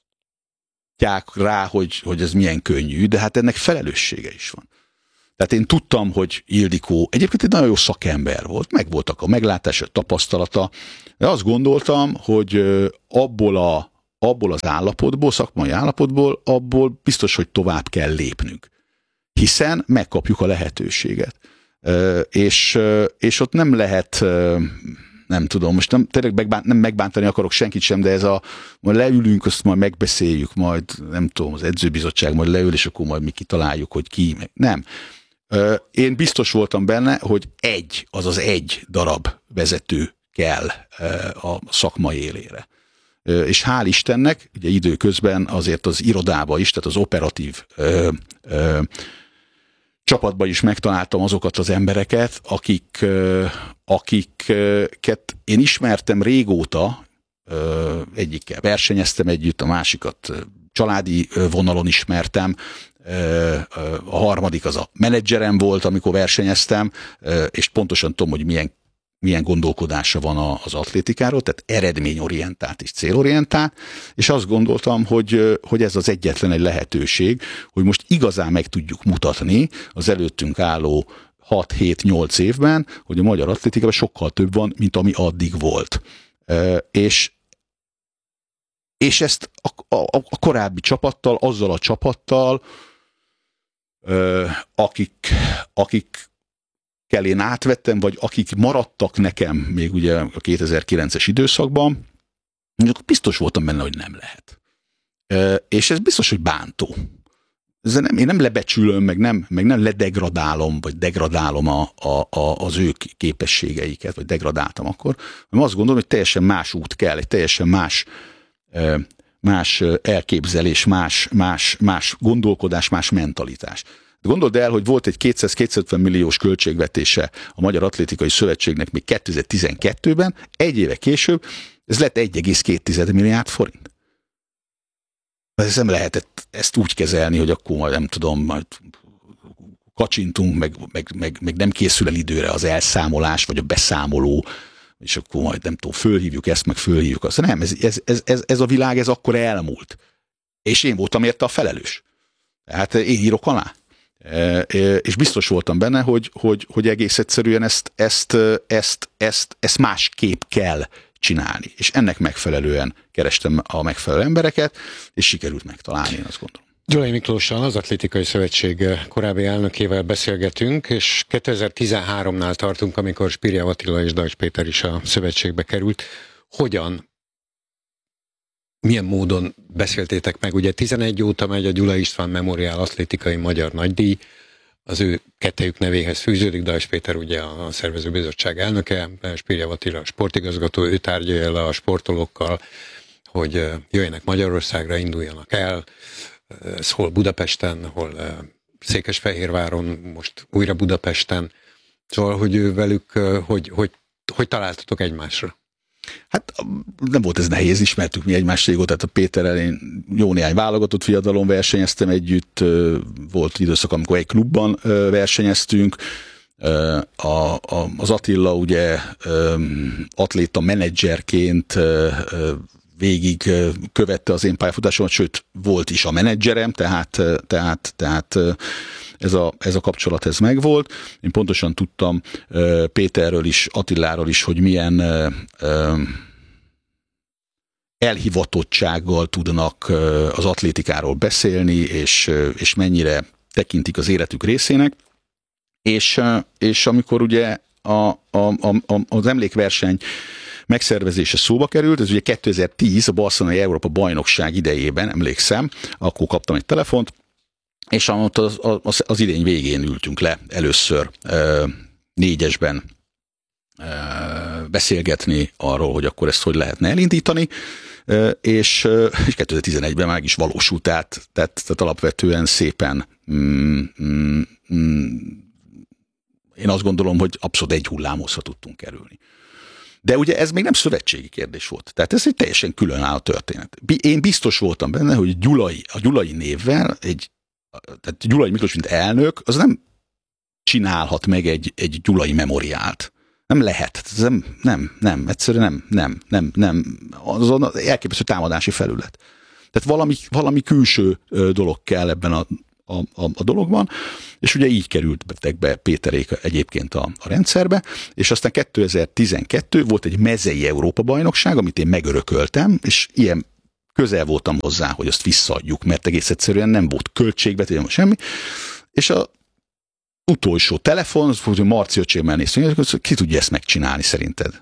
rá, hogy, hogy ez milyen könnyű, de hát ennek felelőssége is van. Tehát én tudtam, hogy Ildikó egyébként egy nagyon jó szakember volt, meg voltak a meglátása, a tapasztalata, de azt gondoltam, hogy abból, a, abból az állapotból, szakmai állapotból, abból biztos, hogy tovább kell lépnünk. Hiszen megkapjuk a lehetőséget. És, és ott nem lehet, nem tudom, most nem, tényleg megbánt, nem megbántani akarok senkit sem, de ez a, majd leülünk, azt majd megbeszéljük, majd nem tudom, az edzőbizottság majd leül, és akkor majd mi kitaláljuk, hogy ki, meg nem. Én biztos voltam benne, hogy egy, azaz egy darab vezető kell a szakmai élére. És hál' Istennek, ugye időközben azért az irodába is, tehát az operatív ö, ö, csapatban is megtaláltam azokat az embereket, akik, ö, akiket én ismertem régóta, ö, egyikkel versenyeztem együtt, a másikat családi vonalon ismertem, a harmadik az a menedzserem volt, amikor versenyeztem, és pontosan tudom, hogy milyen, milyen gondolkodása van az atlétikáról, tehát eredményorientált és célorientált, és azt gondoltam, hogy, hogy ez az egyetlen egy lehetőség, hogy most igazán meg tudjuk mutatni az előttünk álló hat-hét-nyolc évben, hogy a magyar atlétikában sokkal több van, mint ami addig volt. És És ezt a, a, a korábbi csapattal, azzal a csapattal, ö, akik, akikkel én átvettem, vagy akik maradtak nekem még ugye a kétezer-kilences időszakban, biztos voltam benne, hogy nem lehet. Ö, és ez biztos, hogy bántó. Ez nem, én nem lebecsülöm, meg nem, meg nem ledegradálom, vagy degradálom a, a, a, az ő képességeiket, vagy degradáltam akkor, hanem azt gondolom, hogy teljesen más út kell, egy teljesen más más elképzelés, más, más, más gondolkodás, más mentalitás. Gondold el, hogy volt egy kétszáz-kétszázötven milliós költségvetése a Magyar Atlétikai Szövetségnek még kétezer-tizenkettőben, egy éve később ez lett egy egész két milliárd forint. Ez nem lehetett ezt úgy kezelni, hogy akkor majd nem tudom, majd kacsintunk, meg, meg, meg, meg nem készül el időre az elszámolás, vagy a beszámoló, és akkor majd nem tudom, fölhívjuk ezt, meg fölhívjuk azt. Nem, ez, ez, ez, ez, ez a világ, ez akkor elmúlt. És én voltam érte a felelős. Tehát én írok alá. És biztos voltam benne, hogy, hogy, hogy egész egyszerűen ezt, ezt, ezt, ezt, ezt másképp kell csinálni. És ennek megfelelően kerestem a megfelelő embereket, és sikerült megtalálni, én azt gondolom. Gyulai Miklóssal, az Atlétikai Szövetség korábbi elnökével beszélgetünk, és kétezer-tizenháromnál tartunk, amikor Spirjev Attila és Dajcs Péter is a szövetségbe került. Hogyan, milyen módon beszéltétek meg? Ugye tizenegy óta megy a Gyula István Memoriál Atlétikai Magyar Nagydíj, az ő kettejük nevéhez fűződik, Dajcs Péter ugye a szervezőbizottság elnöke, Spirjev Attila a sportigazgató, ő tárgyalja le a sportolókkal, hogy jöjjenek Magyarországra, induljanak el. Ez hol Budapesten, hol Székesfehérváron, most újra Budapesten. Szóval, hogy ő velük, hogy, hogy, hogy találtatok egymásra? Hát nem volt ez nehéz, ismertük mi egymást régóta, tehát a Péterrel én jó néhány válogatott fiatalon versenyeztem együtt, volt időszak, amikor egy klubban versenyeztünk, a, a, az Attila ugye atléta menedzserként végig követte az én pályafutásomat, sőt, volt is a menedzserem, tehát, tehát, tehát ez, a, ez a kapcsolat ez megvolt. Én pontosan tudtam Péterről is, Attiláról is, hogy milyen elhivatottsággal tudnak az atlétikáról beszélni, és, és mennyire tekintik az életük részének. És, és amikor ugye a, a, a, az emlékverseny megszervezése szóba került, ez ugye kétezer-tíz a Barcelonai Európa bajnokság idejében, emlékszem, akkor kaptam egy telefont, és az, az, az idény végén ültünk le először négyesben beszélgetni arról, hogy akkor ezt hogy lehetne elindítani, és, és kétezer-tizenegyben meg is valósult, tehát, tehát, tehát alapvetően szépen mm, mm, mm, én azt gondolom, hogy abszolút egy hullámhozva tudtunk kerülni. De ugye ez még nem szövetségi kérdés volt. Tehát ez egy teljesen különálló történet. Én biztos voltam benne, hogy Gyulai, a Gyulai névvel, egy, tehát Gyulai Miklós, mint elnök, az nem csinálhat meg egy, egy Gyulai memoriált. Nem lehet. Ez nem, nem, nem, egyszerűen nem, nem, nem, nem. Azon elképesztő támadási felület. Tehát valami, valami külső dolog kell ebben a A, a, a dologban, és ugye így kerültek be Péterék egyébként a, a rendszerbe, és aztán kétezer-tizenkettő volt egy mezei Európa-bajnokság, amit én megörököltem, és ilyen közel voltam hozzá, hogy azt visszaadjuk, mert egész egyszerűen nem volt költségvetés, semmi, és a utolsó telefon, az volt, hogy Marci öcsémmel néztünk, hogy ki tudja ezt megcsinálni szerinted?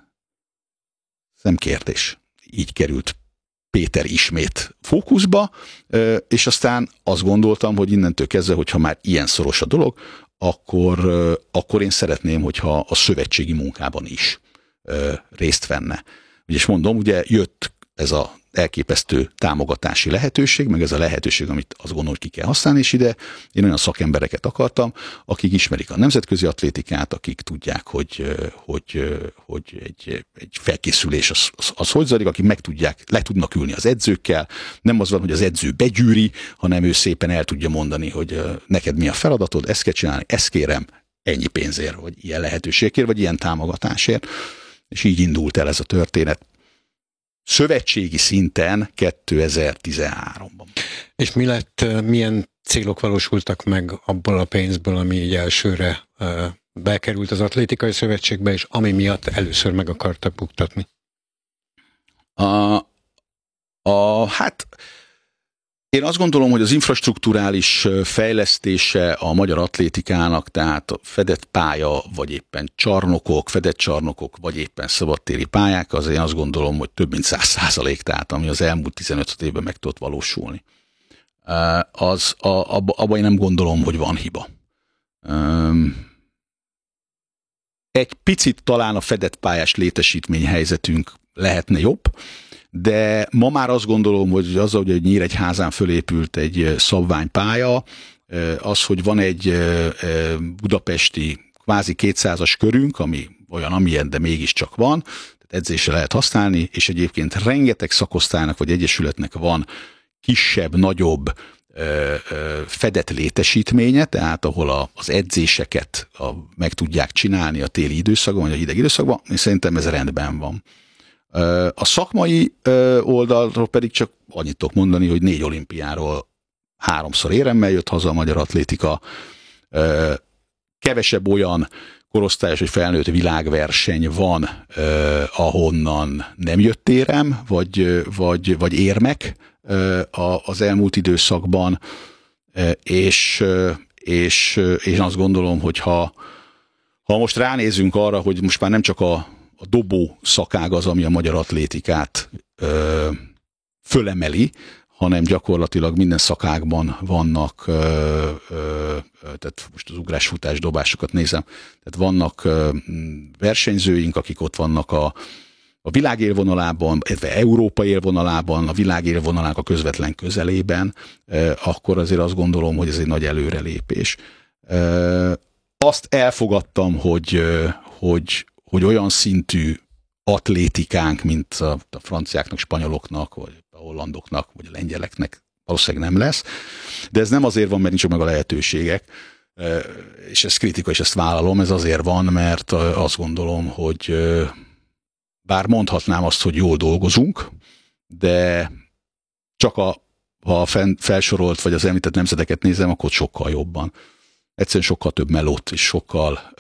Ez nem kérdés. Így került Péter ismét fókuszba, és aztán azt gondoltam, hogy innentől kezdve, hogyha már ilyen szoros a dolog, akkor, akkor én szeretném, hogyha a szövetségi munkában is részt venne. És mondom, ugye jött ez az elképesztő támogatási lehetőség, meg ez a lehetőség, amit azt gondolom, hogy ki kell használni, és ide én olyan szakembereket akartam, akik ismerik a nemzetközi atlétikát, akik tudják, hogy, hogy, hogy egy, egy felkészülés az, az, az hogy zajlik, akik meg tudják, le tudnak ülni az edzőkkel, nem az van, hogy az edző begyűri, hanem ő szépen el tudja mondani, hogy neked mi a feladatod, ezt kell csinálni, ezt kérem, ennyi pénzért, vagy ilyen lehetőségért, vagy ilyen támogatásért, és így indult el ez a történet. Szövetségi szinten kétezer-tizenháromban. És mi lett, milyen célok valósultak meg abból a pénzből, ami így elsőre bekerült az atlétikai szövetségbe, és ami miatt először meg akartak buktatni? A, a, hát én azt gondolom, hogy az infrastrukturális fejlesztése a magyar atlétikának, tehát a fedett pálya, vagy éppen csarnokok, fedett csarnokok, vagy éppen szabadtéri pályák, az én azt gondolom, hogy több mint száz százalék, tehát ami az elmúlt tizenöt évben meg tudott valósulni. Az, a, abba, abba én nem gondolom, hogy van hiba. Egy picit talán a fedett pályás létesítmény helyzetünk lehetne jobb, de ma már azt gondolom, hogy az, hogy Nyíregyházán fölépült egy szabványpálya, az, hogy van egy budapesti kvázi kétszázas körünk, ami olyan, amilyen, de mégiscsak van, tehát edzésre lehet használni, és egyébként rengeteg szakosztálynak vagy egyesületnek van kisebb, nagyobb fedett létesítménye, tehát ahol az edzéseket meg tudják csinálni a téli időszakban, vagy a hideg időszakban, és szerintem ez rendben van. A szakmai oldalról pedig csak annyit tudok mondani, hogy négy olimpiáról háromszor éremmel jött haza a magyar atlétika. Kevesebb olyan korosztályos vagy felnőtt világverseny van, ahonnan nem jött érem, vagy, vagy, vagy érmek az elmúlt időszakban, és, és én azt gondolom, hogy ha, ha most ránézünk arra, hogy most már nem csak a a dobó szakág az, ami a magyar atlétikát ö, fölemeli, hanem gyakorlatilag minden szakágban vannak, ö, ö, tehát most az ugrásfutás dobásokat nézem, tehát vannak ö, versenyzőink, akik ott vannak a, a világ élvonalában, illetve Európa élvonalában, a világ élvonalának a közvetlen közelében, ö, akkor azért azt gondolom, hogy ez egy nagy előrelépés. Ö, azt elfogadtam, hogy, ö, hogy hogy olyan szintű atlétikánk, mint a, a franciáknak, spanyoloknak, vagy a hollandoknak, vagy a lengyeleknek valószínűleg nem lesz. De ez nem azért van, mert nincs meg a lehetőségek, és ez kritika, és ezt vállalom, ez azért van, mert azt gondolom, hogy bár mondhatnám azt, hogy jól dolgozunk, de csak a, ha a felsorolt, vagy az említett nemzeteket nézem, akkor sokkal jobban. Egyszerűen sokkal több melót, és sokkal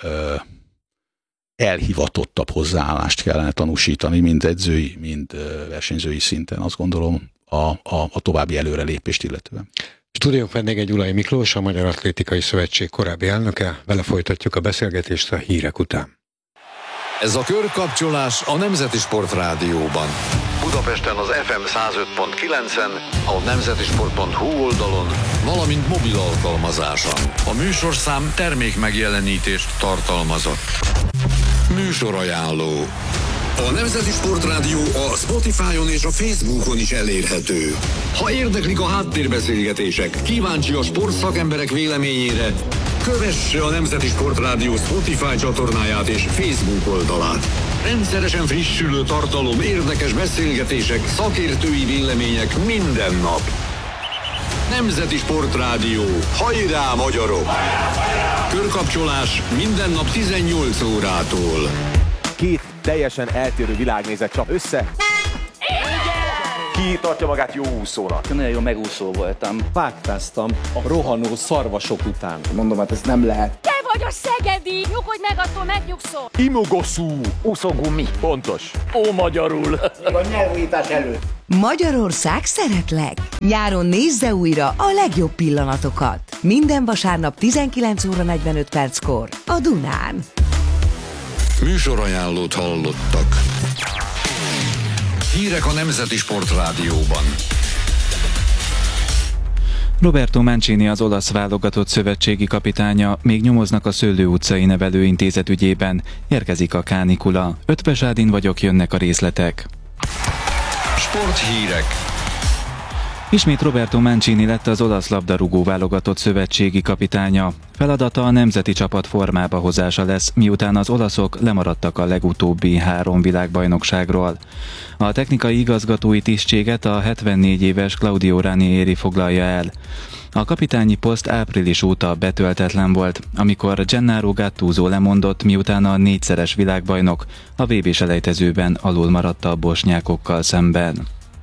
elhivatottabb hozzáállást kellene tanúsítani, mind edzői, mind versenyzői szinten, azt gondolom, a, a, a további előrelépést illetően. Stúdiónk vendége Gyulai Miklós, a Magyar Atlétikai Szövetség korábbi elnöke. Vele folytatjuk a beszélgetést a hírek után. Ez a körkapcsolás a Nemzeti Sport Rádióban. Budapesten az ef em száz öt pont kilencen, a nemzetisport pont hu oldalon, valamint mobil alkalmazáson. A műsorszám termék megjelenítést tartalmazott. Műsorajánló. A Nemzeti Sportrádió a Spotify-on és a Facebookon is elérhető. Ha érdeklik a háttérbeszélgetések, kíváncsi a sportszakemberek véleményére, kövesse a Nemzeti Sportrádió Spotify csatornáját és Facebook oldalát. Rendszeresen frissülő tartalom, érdekes beszélgetések, szakértői vélemények minden nap. Nemzeti Sportrádió. Hajrá, magyarok! Körkapcsolás minden nap tizennyolc órától. Két teljesen eltérő világnézet csap össze. Ki tartja magát jó úszónak? Nagyon jó megúszó voltam. Vágtáztam a rohanó szarvasok után. Mondom, hát ez nem lehet. Te vagy a szegedi! Nyugodj meg, attól megnyugszol! Imogoszú! Úszógumi. Pontos. Ó, magyarul. A nyelvújítás előtt. Magyarország szeretlek! Nyáron nézze újra a legjobb pillanatokat. Minden vasárnap tizenkilenc óra negyvenöt perckor a Dunán. Műsorajánlót hallottak. Hírek a Nemzeti Sportrádióban. Roberto Mancini, az olasz válogatott szövetségi kapitánya, még nyomoznak a Szőlő utcai nevelőintézet ügyében. Érkezik a kánikula. Ötvös Ádin vagyok, jönnek a részletek. Sporthírek. Ismét Roberto Mancini lett az olasz labdarúgó válogatott szövetségi kapitánya. Feladata a nemzeti csapat formába hozása lesz, miután az olaszok lemaradtak a legutóbbi három világbajnokságról. A technikai igazgatói tisztséget a hetvennégy éves Claudio Ranieri foglalja el. A kapitányi poszt április óta betöltetlen volt, amikor Gennaro Gattuso lemondott, miután a négyszeres világbajnok a vé bé-selejtezőben alul maradt a bosnyákokkal szemben.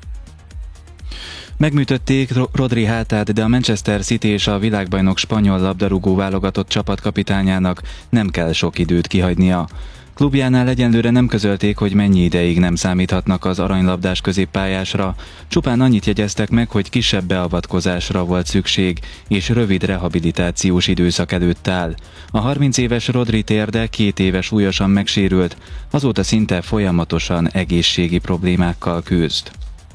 Megműtötték Rodri hátát, de a Manchester City és a világbajnok spanyol labdarúgó válogatott csapatkapitányának nem kell sok időt kihagynia. Klubjánál egyenlőre nem közölték, hogy mennyi ideig nem számíthatnak az aranylabdás középpályásra, csupán annyit jegyeztek meg, hogy kisebb beavatkozásra volt szükség, és rövid rehabilitációs időszak előtt áll. A harminc éves Rodri térde két éve súlyosan megsérült, azóta szinte folyamatosan egészségi problémákkal küzd.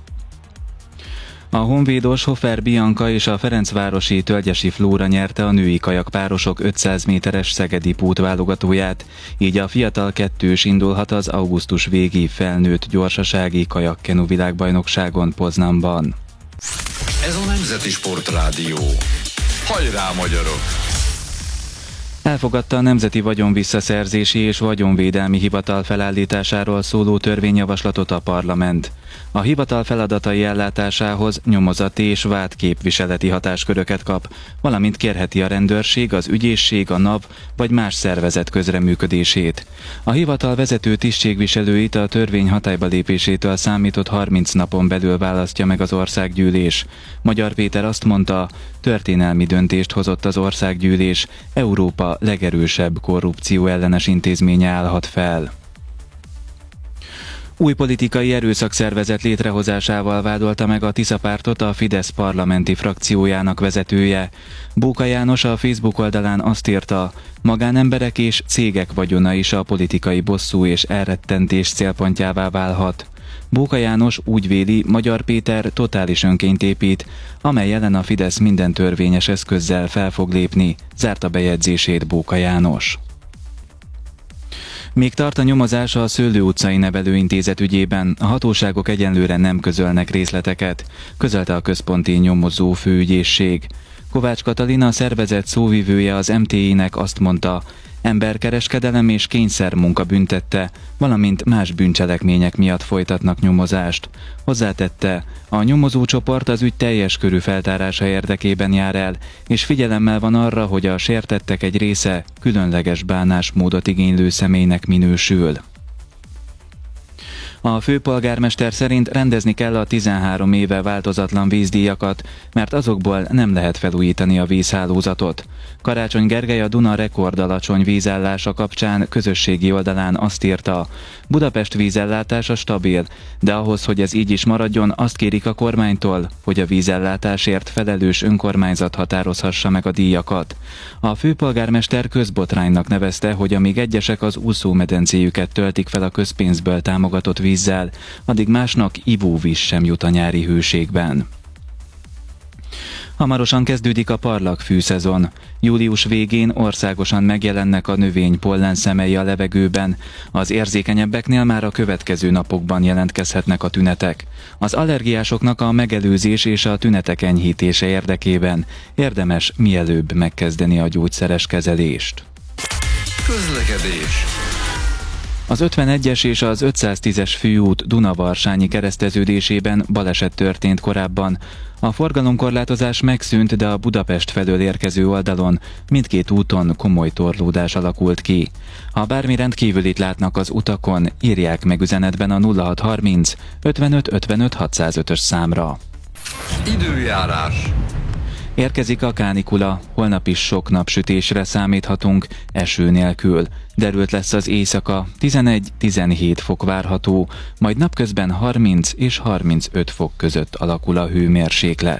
A honvédos Hofer Bianca és a ferencvárosi Tölgyesi Flóra nyerte a női kajakpárosok ötszáz méteres szegedi pút válogatóját, így a fiatal kettős indulhat az augusztus végi felnőtt gyorsasági kajakkenu világbajnokságon Poznanban. Ez a Nemzeti Sportrádió. Hajrá, magyarok! Elfogadta a Nemzeti Vagyonvisszaszerzési és Vagyonvédelmi Hivatal felállításáról szóló törvényjavaslatot a parlament. A hivatal feladatai ellátásához nyomozati és vádképviseleti hatásköröket kap, valamint kérheti a rendőrség, az ügyészség, a NAV vagy más szervezet közreműködését. A hivatal vezető tisztségviselőit a törvény hatályba lépésétől számított harminc napon belül választja meg az országgyűlés. Magyar Péter azt mondta, történelmi döntést hozott az országgyűlés, Európa legerősebb korrupció ellenes intézménye állhat fel. Új politikai erőszakszervezet létrehozásával vádolta meg a Tisza pártot a Fidesz parlamenti frakciójának vezetője. Bóka János a Facebook oldalán azt írta, magánemberek és cégek vagyona is a politikai bosszú és elrettentés célpontjává válhat. Bóka János úgy véli, Magyar Péter totális önként épít, amely ellen a Fidesz minden törvényes eszközzel fel fog lépni, zárta bejegyzését Bóka János. Még tart a nyomozás a Szőlő utcai nevelőintézet ügyében, a hatóságok egyenlőre nem közölnek részleteket, közölte a központi nyomozó főügyészség. Kovács Katalina, a szervezet szóvivője az em té i-nek azt mondta, emberkereskedelem és kényszermunka büntette, valamint más bűncselekmények miatt folytatnak nyomozást. Hozzátette, a nyomozócsoport az ügy teljes körű feltárása érdekében jár el, és figyelemmel van arra, hogy a sértettek egy része különleges bánásmódot igénylő személynek minősül. A főpolgármester szerint rendezni kell a tizenhárom éve változatlan vízdíjakat, mert azokból nem lehet felújítani a vízhálózatot. Karácsony Gergely a Duna rekordalacsony vízállása kapcsán közösségi oldalán azt írta, Budapest vízellátása stabil, de ahhoz, hogy ez így is maradjon, azt kérik a kormánytól, hogy a vízellátásért felelős önkormányzat határozhassa meg a díjakat. A főpolgármester közbotránynak nevezte, hogy amíg egyesek az úszómedencéjüket töltik fel a közpénzből támogatott vízzel, addig másnak ivóvíz sem jut a nyári hőségben. Hamarosan kezdődik a parlagfű szezon. Július végén országosan megjelennek a növény pollenszemei a levegőben. Az érzékenyebbeknél már a következő napokban jelentkezhetnek a tünetek. Az allergiásoknak a megelőzés és a tünetek enyhítése érdekében érdemes mielőbb megkezdeni a gyógyszeres kezelést. Közlekedés. Az ötvenegyes és az ötszáztízes főút Duna-Varsányi kereszteződésében baleset történt korábban. A forgalomkorlátozás megszűnt, de a Budapest felől érkező oldalon mindkét úton komoly torlódás alakult ki. Ha bármi rendkívülit látnak az utakon, írják meg üzenetben a nulla hat harminc ötvenöt ötvenöt hatszázötös számra. Időjárás. Érkezik a kánikula, holnap is sok napsütésre számíthatunk, eső nélkül. Derült lesz az éjszaka, tizenegy-tizenhét fok várható, majd napközben harminc és harmincöt fok között alakul a hőmérséklet.